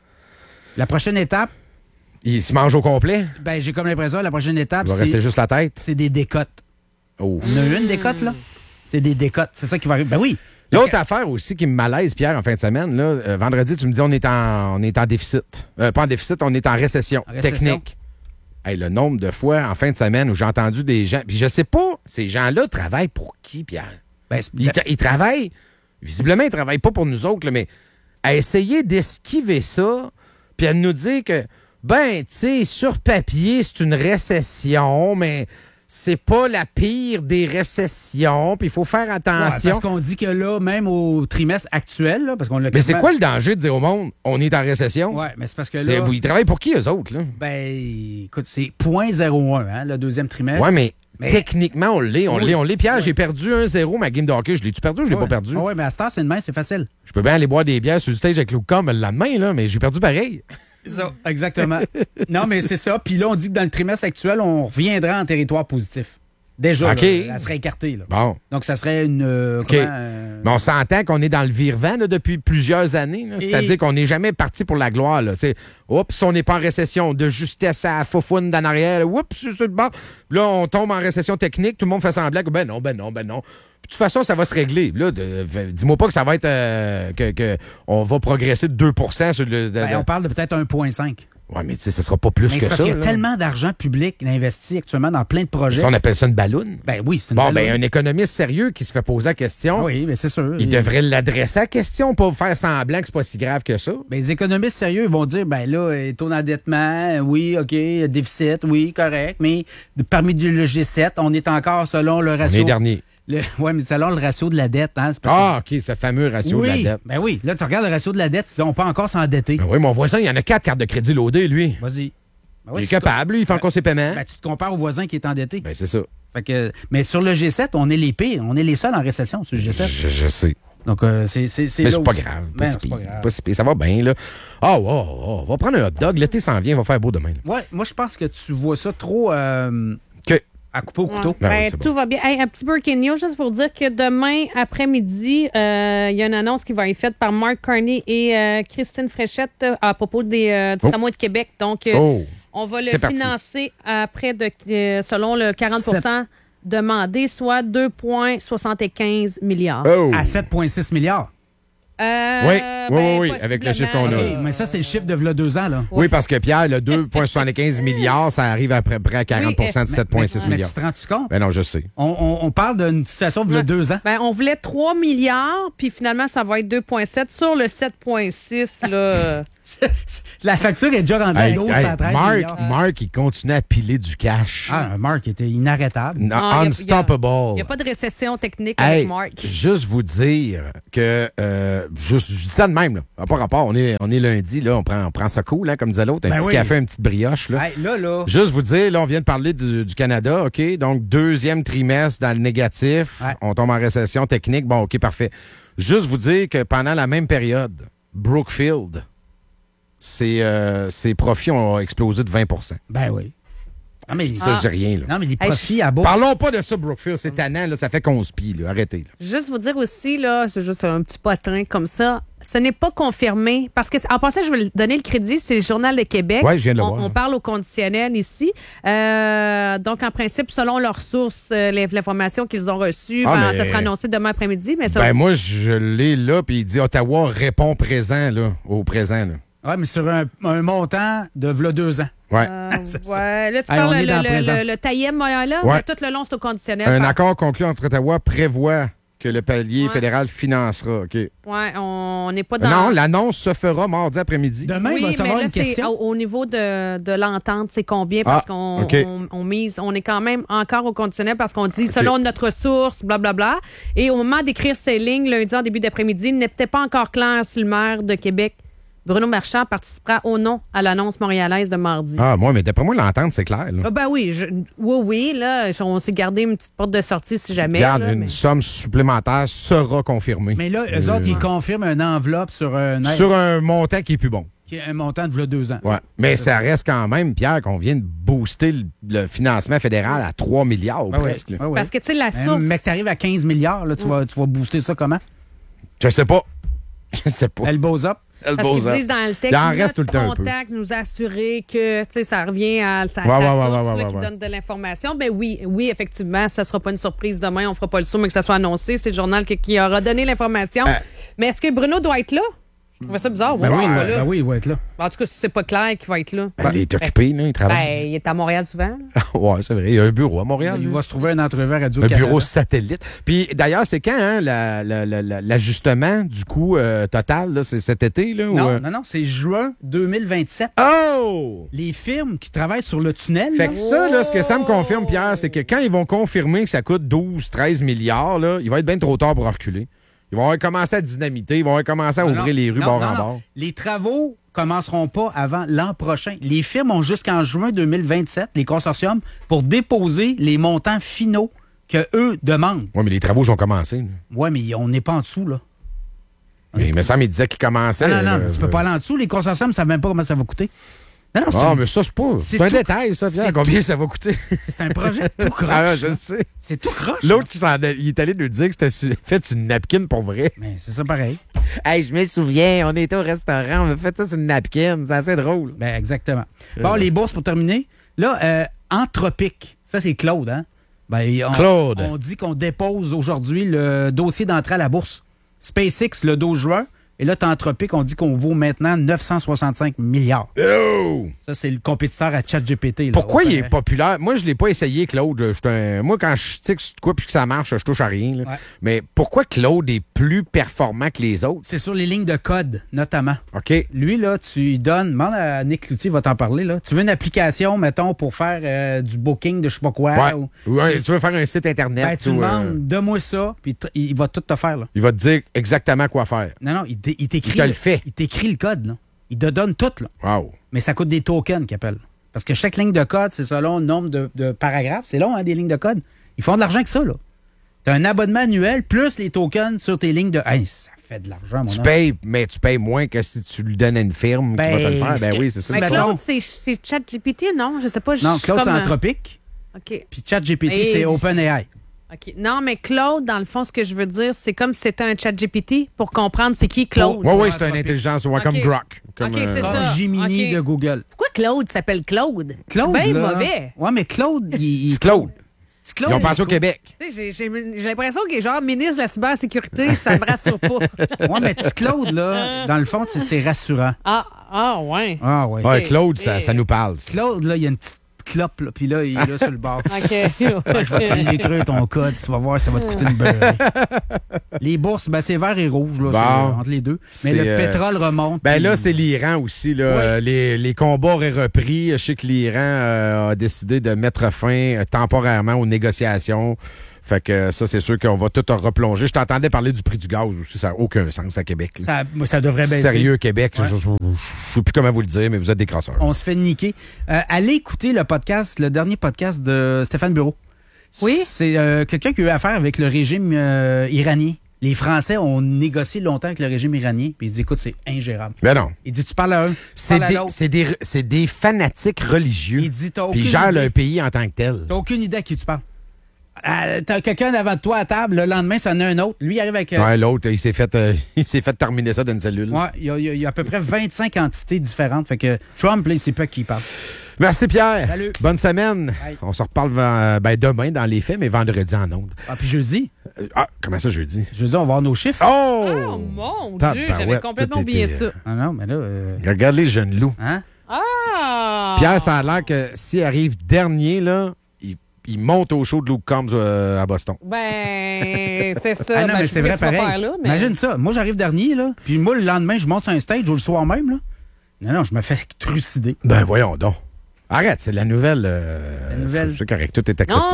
La prochaine étape... Il se mange au complet? Ben, j'ai comme l'impression, la prochaine étape, il va rester juste la tête. C'est des décotes. Oh. On a eu une décote, là? C'est des décotes. C'est ça qui va arriver. Ben oui. L'autre affaire aussi qui me malaise, Pierre, en fin de semaine, là, vendredi, tu me dis on est en déficit. Pas en déficit, on est en récession technique. Hey, le nombre de fois en fin de semaine où j'ai entendu des gens... Puis je sais pas, ces gens-là travaillent pour qui, Pierre? Ben, ils travaillent... Visiblement, ils travaillent pas pour nous autres, là, mais à essayer d'esquiver ça, puis à nous dire que, ben, tu sais, sur papier, c'est une récession, mais... C'est pas la pire des récessions, puis il faut faire attention. Parce qu'on dit que là, même au trimestre actuel, là, parce qu'on l'a... Mais c'est quoi le danger de dire au monde, on est en récession? Oui, mais c'est parce que là... Ils travaillent pour qui, eux autres, là? Ben, écoute, c'est 0,01, hein, le deuxième trimestre. Oui, mais techniquement, on l'est. Pierre, j'ai perdu 1-0 ma game de hockey. Je l'ai-tu perdu ou je l'ai pas perdu? Oui, mais à ce temps, c'est demain, c'est facile. Je peux bien aller boire des bières sur le stage avec Luke Com le lendemain, là, mais j'ai perdu pareil. Ça, exactement. Non, mais c'est ça. Puis là, on dit que dans le trimestre actuel, on reviendra en territoire positif. Déjà, là, elle serait écartée. Là. Bon. Donc, ça serait une... Mais on s'entend qu'on est dans le vir-vent depuis plusieurs années. C'est-à-dire qu'on n'est jamais parti pour la gloire. Là. Oups, on n'est pas en récession. De justesse à faufoune d'en arrière. Oups, c'est bon. Là, on tombe en récession technique. Tout le monde fait semblant que ben non. De toute façon, ça va se régler. Là, dis-moi pas que ça va être... on va progresser de 2 % sur le... on parle de peut-être 1,5 %. Oui, mais tu sais, ça sera pas plus que ça. Parce qu'il y a tellement d'argent public investi actuellement dans plein de projets. On appelle ça une balloune. Ben oui, c'est une balloune. Ben un économiste sérieux qui se fait poser la question. Oui, mais c'est sûr. Il devrait l'adresser à la question, pas faire semblant que c'est pas si grave que ça. Ben, les économistes sérieux vont dire, ben là, taux d'endettement, oui, OK, déficit, oui, correct, mais parmi le G7, on est encore selon le ratio. Les derniers. Oui, mais selon le ratio de la dette. Hein, OK, ce fameux ratio de la dette. Ben oui, là, tu regardes le ratio de la dette, tu dis, on peut encore s'endetter. Ben oui, mon voisin, il y en a 4 cartes de crédit loadées, lui. Vas-y. Ben oui, il est capable, lui, il fait encore ses paiements. Ben, tu te compares au voisin qui est endetté. Ben, c'est ça. Fait que, mais sur le G7, on est les pires. On est les seuls en récession sur le G7. Je sais. Donc, c'est mais c'est pas grave. Pas si pire. Ça va bien, là. On va prendre un hot dog. L'été s'en vient, il va faire beau demain. Oui, moi, je pense que tu vois ça trop à couper au couteau. Ouais. Tout va bien. Hey, un petit breaking news, juste pour dire que demain après-midi, il y a une annonce qui va être faite par Mark Carney et Christine Fréchette à propos du tramway de Québec. Donc, on va le financer à près de, selon le 40% demandé, soit 2,75 milliards. À 7,6 milliards. Oui, avec le chiffre qu'on a. Okay, mais ça, c'est le chiffre de v'là 2 ans. Là. Oui, parce que Pierre, le 2,75 milliards, ça arrive à peu près à 40 de 7,6 milliards. Mais tu te rends compte? Ben non, je sais. On parle d'une situation de v'là 2 ans. Ben, on voulait 3 milliards, puis finalement, ça va être 2,7 sur le 7,6. Là. La facture est déjà rendue à 12 à 13 milliards. Mark, il continue à piler du cash. Mark était inarrêtable. Unstoppable. Il n'y a pas de récession technique avec Mark. Juste vous dire que... je dis ça de même, là. Pas rapport. On est lundi, là. On prend ça cool, hein, comme disait l'autre. Un petit café, une petite brioche, là. Là. Juste vous dire, là, on vient de parler du Canada, OK? Donc, 2e trimestre dans le négatif. Ouais. On tombe en récession technique. Bon, OK, parfait. Juste vous dire que pendant la même période, Brookfield, ses profits ont explosé de 20 %. Ben oui. Non, mais ça, je dis rien. Là. Non, mais les profits à bourse. Parlons pas de ça, Brookfield. C'est tannant, là, ça fait qu'on se pille. Là. Arrêtez. Là. Juste vous dire aussi, là, c'est juste un petit potin comme ça. Ce n'est pas confirmé. Parce que, en passant, je vais donner le crédit, c'est le Journal de Québec. Oui, je viens de le voir. On parle au conditionnel ici. Donc, en principe, selon leurs sources, l'information qu'ils ont reçue, ça sera annoncé demain après-midi. Mais moi, je l'ai là, puis il dit Ottawa répond présent, là, au présent. Là. Oui, mais sur un montant de v'là 2 ans. Ouais. Là, tu parles le TAIEM, là, mais tout le long, c'est au conditionnel. Un accord conclu entre Ottawa prévoit que le palier fédéral financera. OK. Oui, on n'est pas dans... Non, l'annonce se fera mardi après-midi. Demain, il va y avoir une question. Au niveau de l'entente, c'est combien? Parce qu'on on est quand même encore au conditionnel parce qu'on dit selon notre source, blablabla. Et au moment d'écrire ces lignes, lundi en début d'après-midi, il n'était pas encore clair si le maire de Québec, Bruno Marchand, participera ou non à l'annonce montréalaise de mardi. Moi, mais d'après moi, l'entente, c'est clair. Là. Oui, là, on s'est gardé une petite porte de sortie si jamais. Regarde, une somme supplémentaire sera confirmée. Mais là, eux autres, ils confirment une enveloppe sur un montant qui est plus bon. Qui est un montant de 2 ans. Ouais. Mais ça reste quand même, Pierre, qu'on vient de booster le financement fédéral à 3 milliards presque. Oui. Parce que, tu sais, la source... Mais que tu arrives à 15 milliards, là, tu vas booster ça comment? Je sais pas. Elle bosse up. Parce qu'ils disent dans le texte, il en reste tout le temps contact nous assurer que ça revient à sa source qui donne de l'information. Ben oui, effectivement, ça ne sera pas une surprise demain, on ne fera pas le saut, mais que ça soit annoncé. C'est le journal qui aura donné l'information. Mais est-ce que Bruno doit être là? Je trouvais ça bizarre. Oui, il va être là. En tout cas, si c'est pas clair qu'il va être là. Il est occupé, là, il travaille. Il est à Montréal souvent. Oui, c'est vrai. Il y a un bureau à Montréal. Il va se trouver un entrevue à Radio-Canada. Un bureau satellite. Puis d'ailleurs, c'est quand l'ajustement du coût total? Là, c'est cet été? Là, non, c'est juin 2027. Oh! Les firmes qui travaillent sur le tunnel. Fait que ça, là, ce que ça me confirme, Pierre, c'est que quand ils vont confirmer que ça coûte 12-13 milliards, là, il va être bien trop tard pour reculer. Ils vont commencer à dynamiter, ils vont commencer à ouvrir les rues bord en bord. Les travaux commenceront pas avant l'an prochain. Les firmes ont jusqu'en juin 2027, les consortiums, pour déposer les montants finaux qu'eux demandent. Oui, mais les travaux ont commencé. Oui, mais on n'est pas en dessous, là. Mais ça, il disait qu'ils commençaient. Non, tu peux pas aller en dessous. Les consortiums ne savent même pas comment ça va coûter. Non, mais ça, c'est pas. C'est un détail, ça, Pierre. Combien ça va coûter? C'est un projet tout croche. Je le sais. C'est tout croche. L'autre, il est allé nous dire que c'était fait une napkin pour vrai. Mais c'est ça pareil. Hey, je me souviens, on était au restaurant, on m'a fait ça sur une napkin. C'est assez drôle. Ben, exactement. Bon, les bourses pour terminer. Là, Anthropic. Ça, c'est Claude, hein? Claude. On dit qu'on dépose aujourd'hui le dossier d'entrée à la bourse. SpaceX, le 12 juin. Et là, Anthropic, on dit qu'on vaut maintenant 965 milliards. Oh! Ça, c'est le compétiteur à ChatGPT. Là. Pourquoi il est populaire? Moi, je l'ai pas essayé, Claude. Moi, quand je sais que c'est quoi puis que ça marche, je touche à rien. Là. Ouais. Mais pourquoi Claude est plus performant que les autres? C'est sur les lignes de code, notamment. OK. Lui, là, tu lui donnes... Demande à Nick Cloutier, il va t'en parler. Là. Tu veux une application, mettons, pour faire du booking de je sais pas quoi. Ouais. Tu veux faire un site Internet. Ben, tu demandes, donne-moi ça, puis il va tout te faire. Là. Il va te dire exactement quoi faire. Non, il t'écrit... Il te le fait. Il t'écrit le code, là. Il te donne tout, là. Wow. Mais ça coûte des tokens qu'ils appellent. Parce que chaque ligne de code, c'est selon le nombre de paragraphes. C'est long, hein, des lignes de code. Ils font de l'argent que ça, là. Tu as un abonnement annuel plus les tokens sur tes lignes de... Hey, ça fait de l'argent, mon homme. Mais tu payes moins que si tu lui donnes à une firme qui va te le faire. Ben oui, c'est ça. Mais Claude, c'est ChatGPT, non? Je sais pas. Non, Claude, c'est Anthropic. OK. Puis ChatGPT, c'est OpenAI. OK. Non, mais Claude, dans le fond, ce que je veux dire, c'est comme si c'était un ChatGPT pour comprendre c'est qui Claude. Oui, c'est une intelligence, comme Grok. Comme, OK, c'est ça. Gemini de Google. Pourquoi Claude s'appelle Claude? Claude, c'est bien mauvais. Ouais, mais Claude, c'est Claude. Ils ont passé au Québec. J'ai l'impression qu'il est genre ministre de la cybersécurité, ça me rassure pas. Ouais, mais petit Claude, là, dans le fond, c'est rassurant. Ah, ouais. Ah, ouais. Ouais, Claude, ça nous parle. Claude, là, il y a une petite clope, là, puis là, il est là sur le bord. OK. Je vais t'écrire ton code, tu vas voir, ça va te coûter une beurre. Les bourses, ben, c'est vert et rouge, là, entre les deux. Mais le pétrole remonte. Ben là, c'est l'Iran aussi, là. Oui. Les combats auraient repris. Je sais que l'Iran a décidé de mettre fin temporairement aux négociations. Fait que ça, c'est sûr qu'on va tout replonger. Je t'entendais parler du prix du gaz aussi. Ça n'a aucun sens à Québec. Ça devrait baisser. Sérieux, Québec. Ouais. Je ne sais plus comment vous le dire, mais vous êtes des crasseurs. On se fait niquer. Allez écouter le dernier podcast de Stéphane Bureau. Oui? C'est quelqu'un qui a eu affaire avec le régime iranien. Les Français ont négocié longtemps avec le régime iranien. Puis il dit, écoute, c'est ingérable. Ben non. Il dit, tu parles à un. C'est des fanatiques religieux. Il dit, puis ils gèrent le pays en tant que tel. T'as aucune idée à qui tu parles. T'as quelqu'un devant toi à table, le lendemain, ça en a un autre. Lui, il arrive avec... l'autre, il s'est fait terminer ça dans une cellule. Ouais, il y a à peu près 25 entités différentes. Fait que Trump, là, il sait pas qui il parle. Merci, Pierre. Salut. Bonne semaine. Bye. On se reparle demain dans les faits, mais vendredi en ondes. Ah, puis jeudi? Comment ça, jeudi? Jeudi, on va avoir nos chiffres. Oh mon Dieu, j'avais complètement oublié ça. Ah non, mais là... Regarde les jeunes loups. Hein? Ah! Pierre, ça a l'air que s'il arrive dernier, là... Il monte au show de Luke Combs à Boston. Ben, c'est ça. Ah non, mais c'est vrai, pareil. Là, mais... Imagine ça. Moi, j'arrive dernier, là. Puis moi, le lendemain, je monte sur un stage ou le soir même, là. Non, je me fais trucider. Ben, voyons donc. Arrête, c'est la nouvelle. La nouvelle. C'est correct, tout est accepté.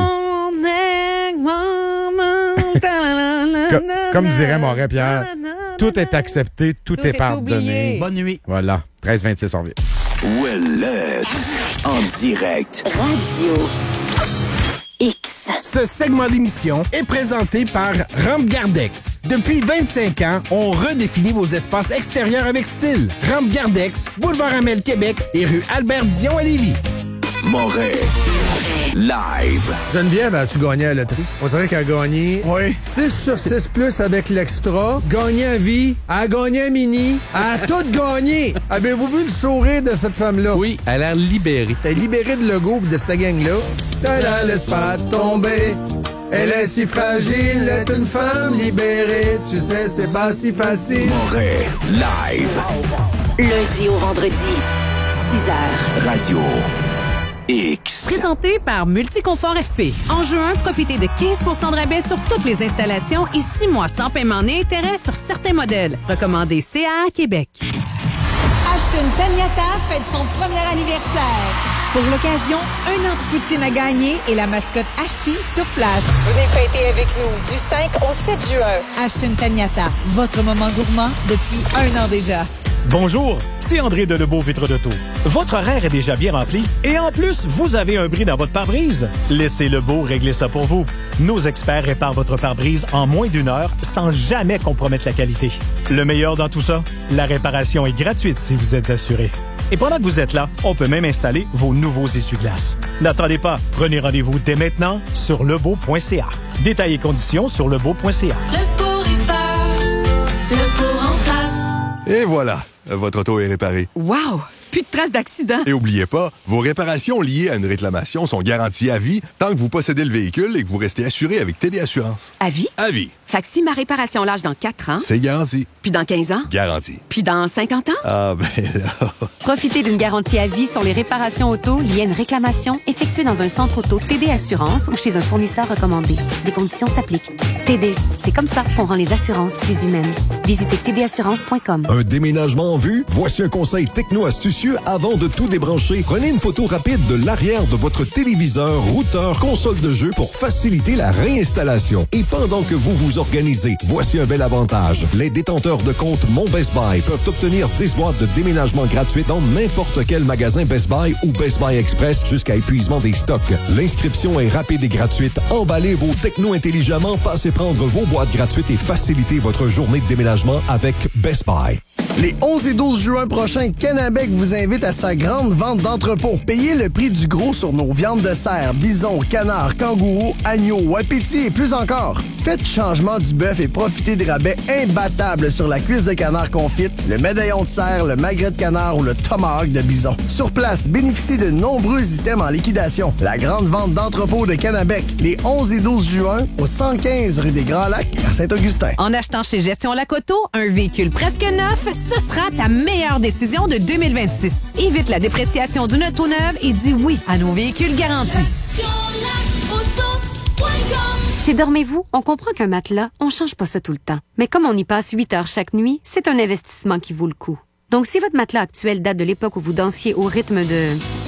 Comme dirait Moret Pierre, tout est accepté, tout est pardonné. Oublié. Bonne nuit. Voilà. 13-26, on revient. Ouellette, en direct. Radio X. Ce segment d'émission est présenté par Rampe Gardex. Depuis 25 ans, on redéfinit vos espaces extérieurs avec style. Rampe Gardex, boulevard Amel, Québec et rue Albert-Dion à Lévis. Moret, live. Geneviève, as-tu gagné à la loterie? On dirait qu'elle a gagné 6 sur 6 plus avec l'extra, gagné à vie, elle a gagné à mini, elle a tout gagné. Avez-vous vu le sourire de cette femme-là? Oui, elle a l'air libérée. T'es libéré de Legault et de cette gang-là. Ne la laisse pas tomber. Elle est si fragile, est une femme libérée. Tu sais, c'est pas si facile. Moret, live. Lundi au vendredi, 6h. Radio X. Présenté par Multiconfort FP. En juin, profitez de 15 de rabais sur toutes les installations et 6 mois sans paiement ni intérêt sur certains modèles. Recommandé CA Québec. Ashton Taniata fête son premier anniversaire. Pour l'occasion, 1 an de poutine à gagner et la mascotte Ashti sur place. Venez fêter avec nous du 5 au 7 juin. Ashton Taniata, votre moment gourmand depuis 1 an déjà. Bonjour, c'est André Delebow, Vitre de Tour. Votre horaire est déjà bien rempli et en plus, vous avez un bris dans votre pare-brise? Laissez Lebeau régler ça pour vous. Nos experts réparent votre pare-brise en moins d'1 heure sans jamais compromettre la qualité. Le meilleur dans tout ça, la réparation est gratuite si vous êtes assuré. Et pendant que vous êtes là, on peut même installer vos nouveaux essuie-glaces. N'attendez pas, prenez rendez-vous dès maintenant sur lebeau.ca. Détails et conditions sur lebeau.ca. Lebeau répare, Lebeau remplace. Et voilà, votre auto est réparée. Wow! Plus de traces d'accident. Et oubliez pas, vos réparations liées à une réclamation sont garanties à vie tant que vous possédez le véhicule et que vous restez assuré avec TD Assurance. À vie? À vie. Fait que si ma réparation lâche dans 4 ans... C'est garanti. Puis dans 15 ans? Garanti. Puis dans 50 ans? Ah, ben là... Profitez d'une garantie à vie sur les réparations auto liées à une réclamation effectuée dans un centre auto TD Assurance ou chez un fournisseur recommandé. Des conditions s'appliquent. TD, c'est comme ça qu'on rend les assurances plus humaines. Visitez tdassurance.com. Un déménagement en vue? Voici un conseil techno-astucieux avant de tout débrancher. Prenez une photo rapide de l'arrière de votre téléviseur, routeur, console de jeu pour faciliter la réinstallation. Et pendant que vous vous organisez, voici un bel avantage. Les détenteurs de compte Mon Best Buy peuvent obtenir 10 boîtes de déménagement gratuites dans n'importe quel magasin Best Buy ou Best Buy Express jusqu'à épuisement des stocks. L'inscription est rapide et gratuite. Emballez vos technos intelligemment, passez prendre vos boîtes gratuites et facilitez votre journée de déménagement avec Best Buy. Les 11 et 12 juin prochains, Canabec vous invite à sa grande vente d'entrepôt. Payez le prix du gros sur nos viandes de cerf, bison, canard, kangourou, agneau, wapiti et plus encore. Faites changement du bœuf et profitez de rabais imbattables sur la cuisse de canard confite, le médaillon de cerf, le magret de canard ou le tomahawk de bison. Sur place, bénéficiez de nombreux items en liquidation. La grande vente d'entrepôt de Canabec, les 11 et 12 juin, au 115 rue des Grands Lacs, à Saint-Augustin. En achetant chez Gestion Lacoto, un véhicule presque neuf, ce sera ta meilleure décision de 2026. Évite la dépréciation d'une auto neuve et dis oui à nos véhicules garantis. Chez Dormez-vous, on comprend qu'un matelas, on change pas ça tout le temps. Mais comme on y passe 8 heures chaque nuit, c'est un investissement qui vaut le coup. Donc si votre matelas actuel date de l'époque où vous dansiez au rythme de...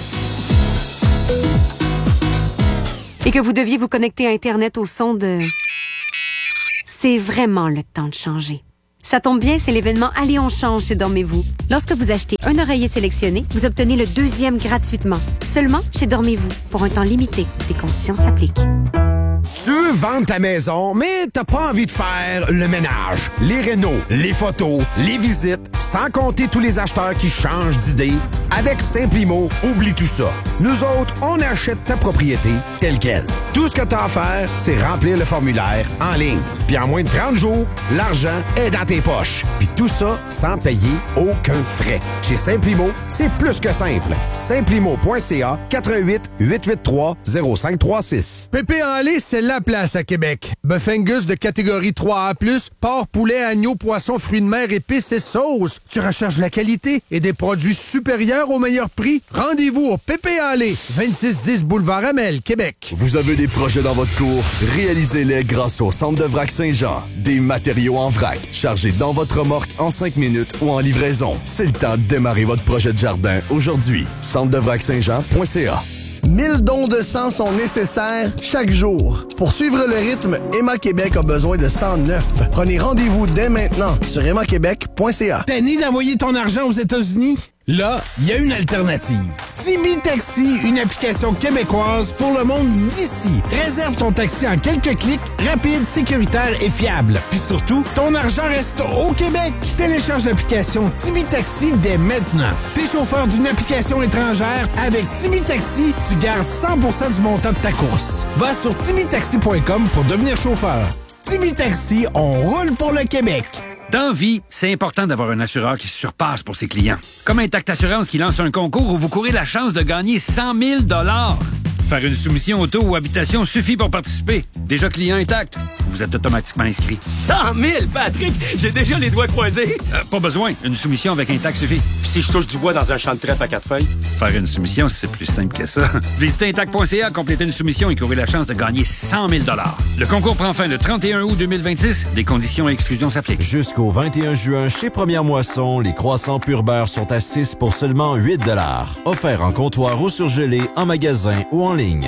et que vous deviez vous connecter à Internet au son de... c'est vraiment le temps de changer. Ça tombe bien, c'est l'événement Allez, on change chez Dormez-vous. Lorsque vous achetez un oreiller sélectionné, vous obtenez le deuxième gratuitement. Seulement chez Dormez-vous, pour un temps limité. Des conditions s'appliquent. Tu veux vendre ta maison, mais t'as pas envie de faire le ménage, les rénaux, les photos, les visites, sans compter tous les acheteurs qui changent d'idée. Avec Simplimo, oublie tout ça. Nous autres, on achète ta propriété telle quelle. Tout ce que t'as à faire, c'est remplir le formulaire en ligne. Puis en moins de 30 jours, l'argent est dans tes poches. Puis tout ça sans payer aucun frais. Chez Simplimo, c'est plus que simple. Simplimo.ca 88 883 0536. Pépé en lait, c'est la place à Québec. Bœuf Angus de catégorie 3A+, porc, poulet, agneau, poisson, fruits de mer, épices et sauces. Tu recherches la qualité et des produits supérieurs au meilleur prix? Rendez-vous au Pépé en lait, 2610 boulevard Amel, Québec. Vous avez des projets dans votre cour? Réalisez-les grâce au Centre de vrac Saint-Jean. Des matériaux en vrac, chargés dans votre remorque en 5 minutes ou en livraison. C'est le temps de démarrer votre projet de jardin aujourd'hui. centredevrac-saint-jean.ca. 1000 dons de sang sont nécessaires chaque jour. Pour suivre le rythme, Emma Québec a besoin de 109. Prenez rendez-vous dès maintenant sur emmaquebec.ca. T'as né d'envoyer ton argent aux États-Unis? Là, il y a une alternative. Tibi Taxi, une application québécoise pour le monde d'ici. Réserve ton taxi en quelques clics, rapide, sécuritaire et fiable. Puis surtout, ton argent reste au Québec. Télécharge l'application Tibi Taxi dès maintenant. T'es chauffeur d'une application étrangère, avec Tibi Taxi, tu gardes 100% du montant de ta course. Va sur tibitaxi.com pour devenir chauffeur. Tibi Taxi, on roule pour le Québec. Dans vie, c'est important d'avoir un assureur qui se surpasse pour ses clients. Comme Intact Assurance qui lance un concours où vous courez la chance de gagner 100 000 $. Faire une soumission auto ou habitation suffit pour participer. Déjà client Intact, vous êtes automatiquement inscrit. 100 000, Patrick! J'ai déjà les doigts croisés. Pas besoin, une soumission avec Intact suffit. Puis si je touche du bois dans un champ de trèfle à 4 feuilles? Faire une soumission, c'est plus simple que ça. Visitez Intact.ca, complétez une soumission et courez la chance de gagner 100 000 $. Le concours prend fin le 31 août 2026. Des conditions et exclusions s'appliquent. Jusqu'au 21 juin, chez Première Moisson, les croissants pur beurre sont à 6 pour seulement 8 $. Offert en comptoir ou surgelé, en magasin ou en ligne.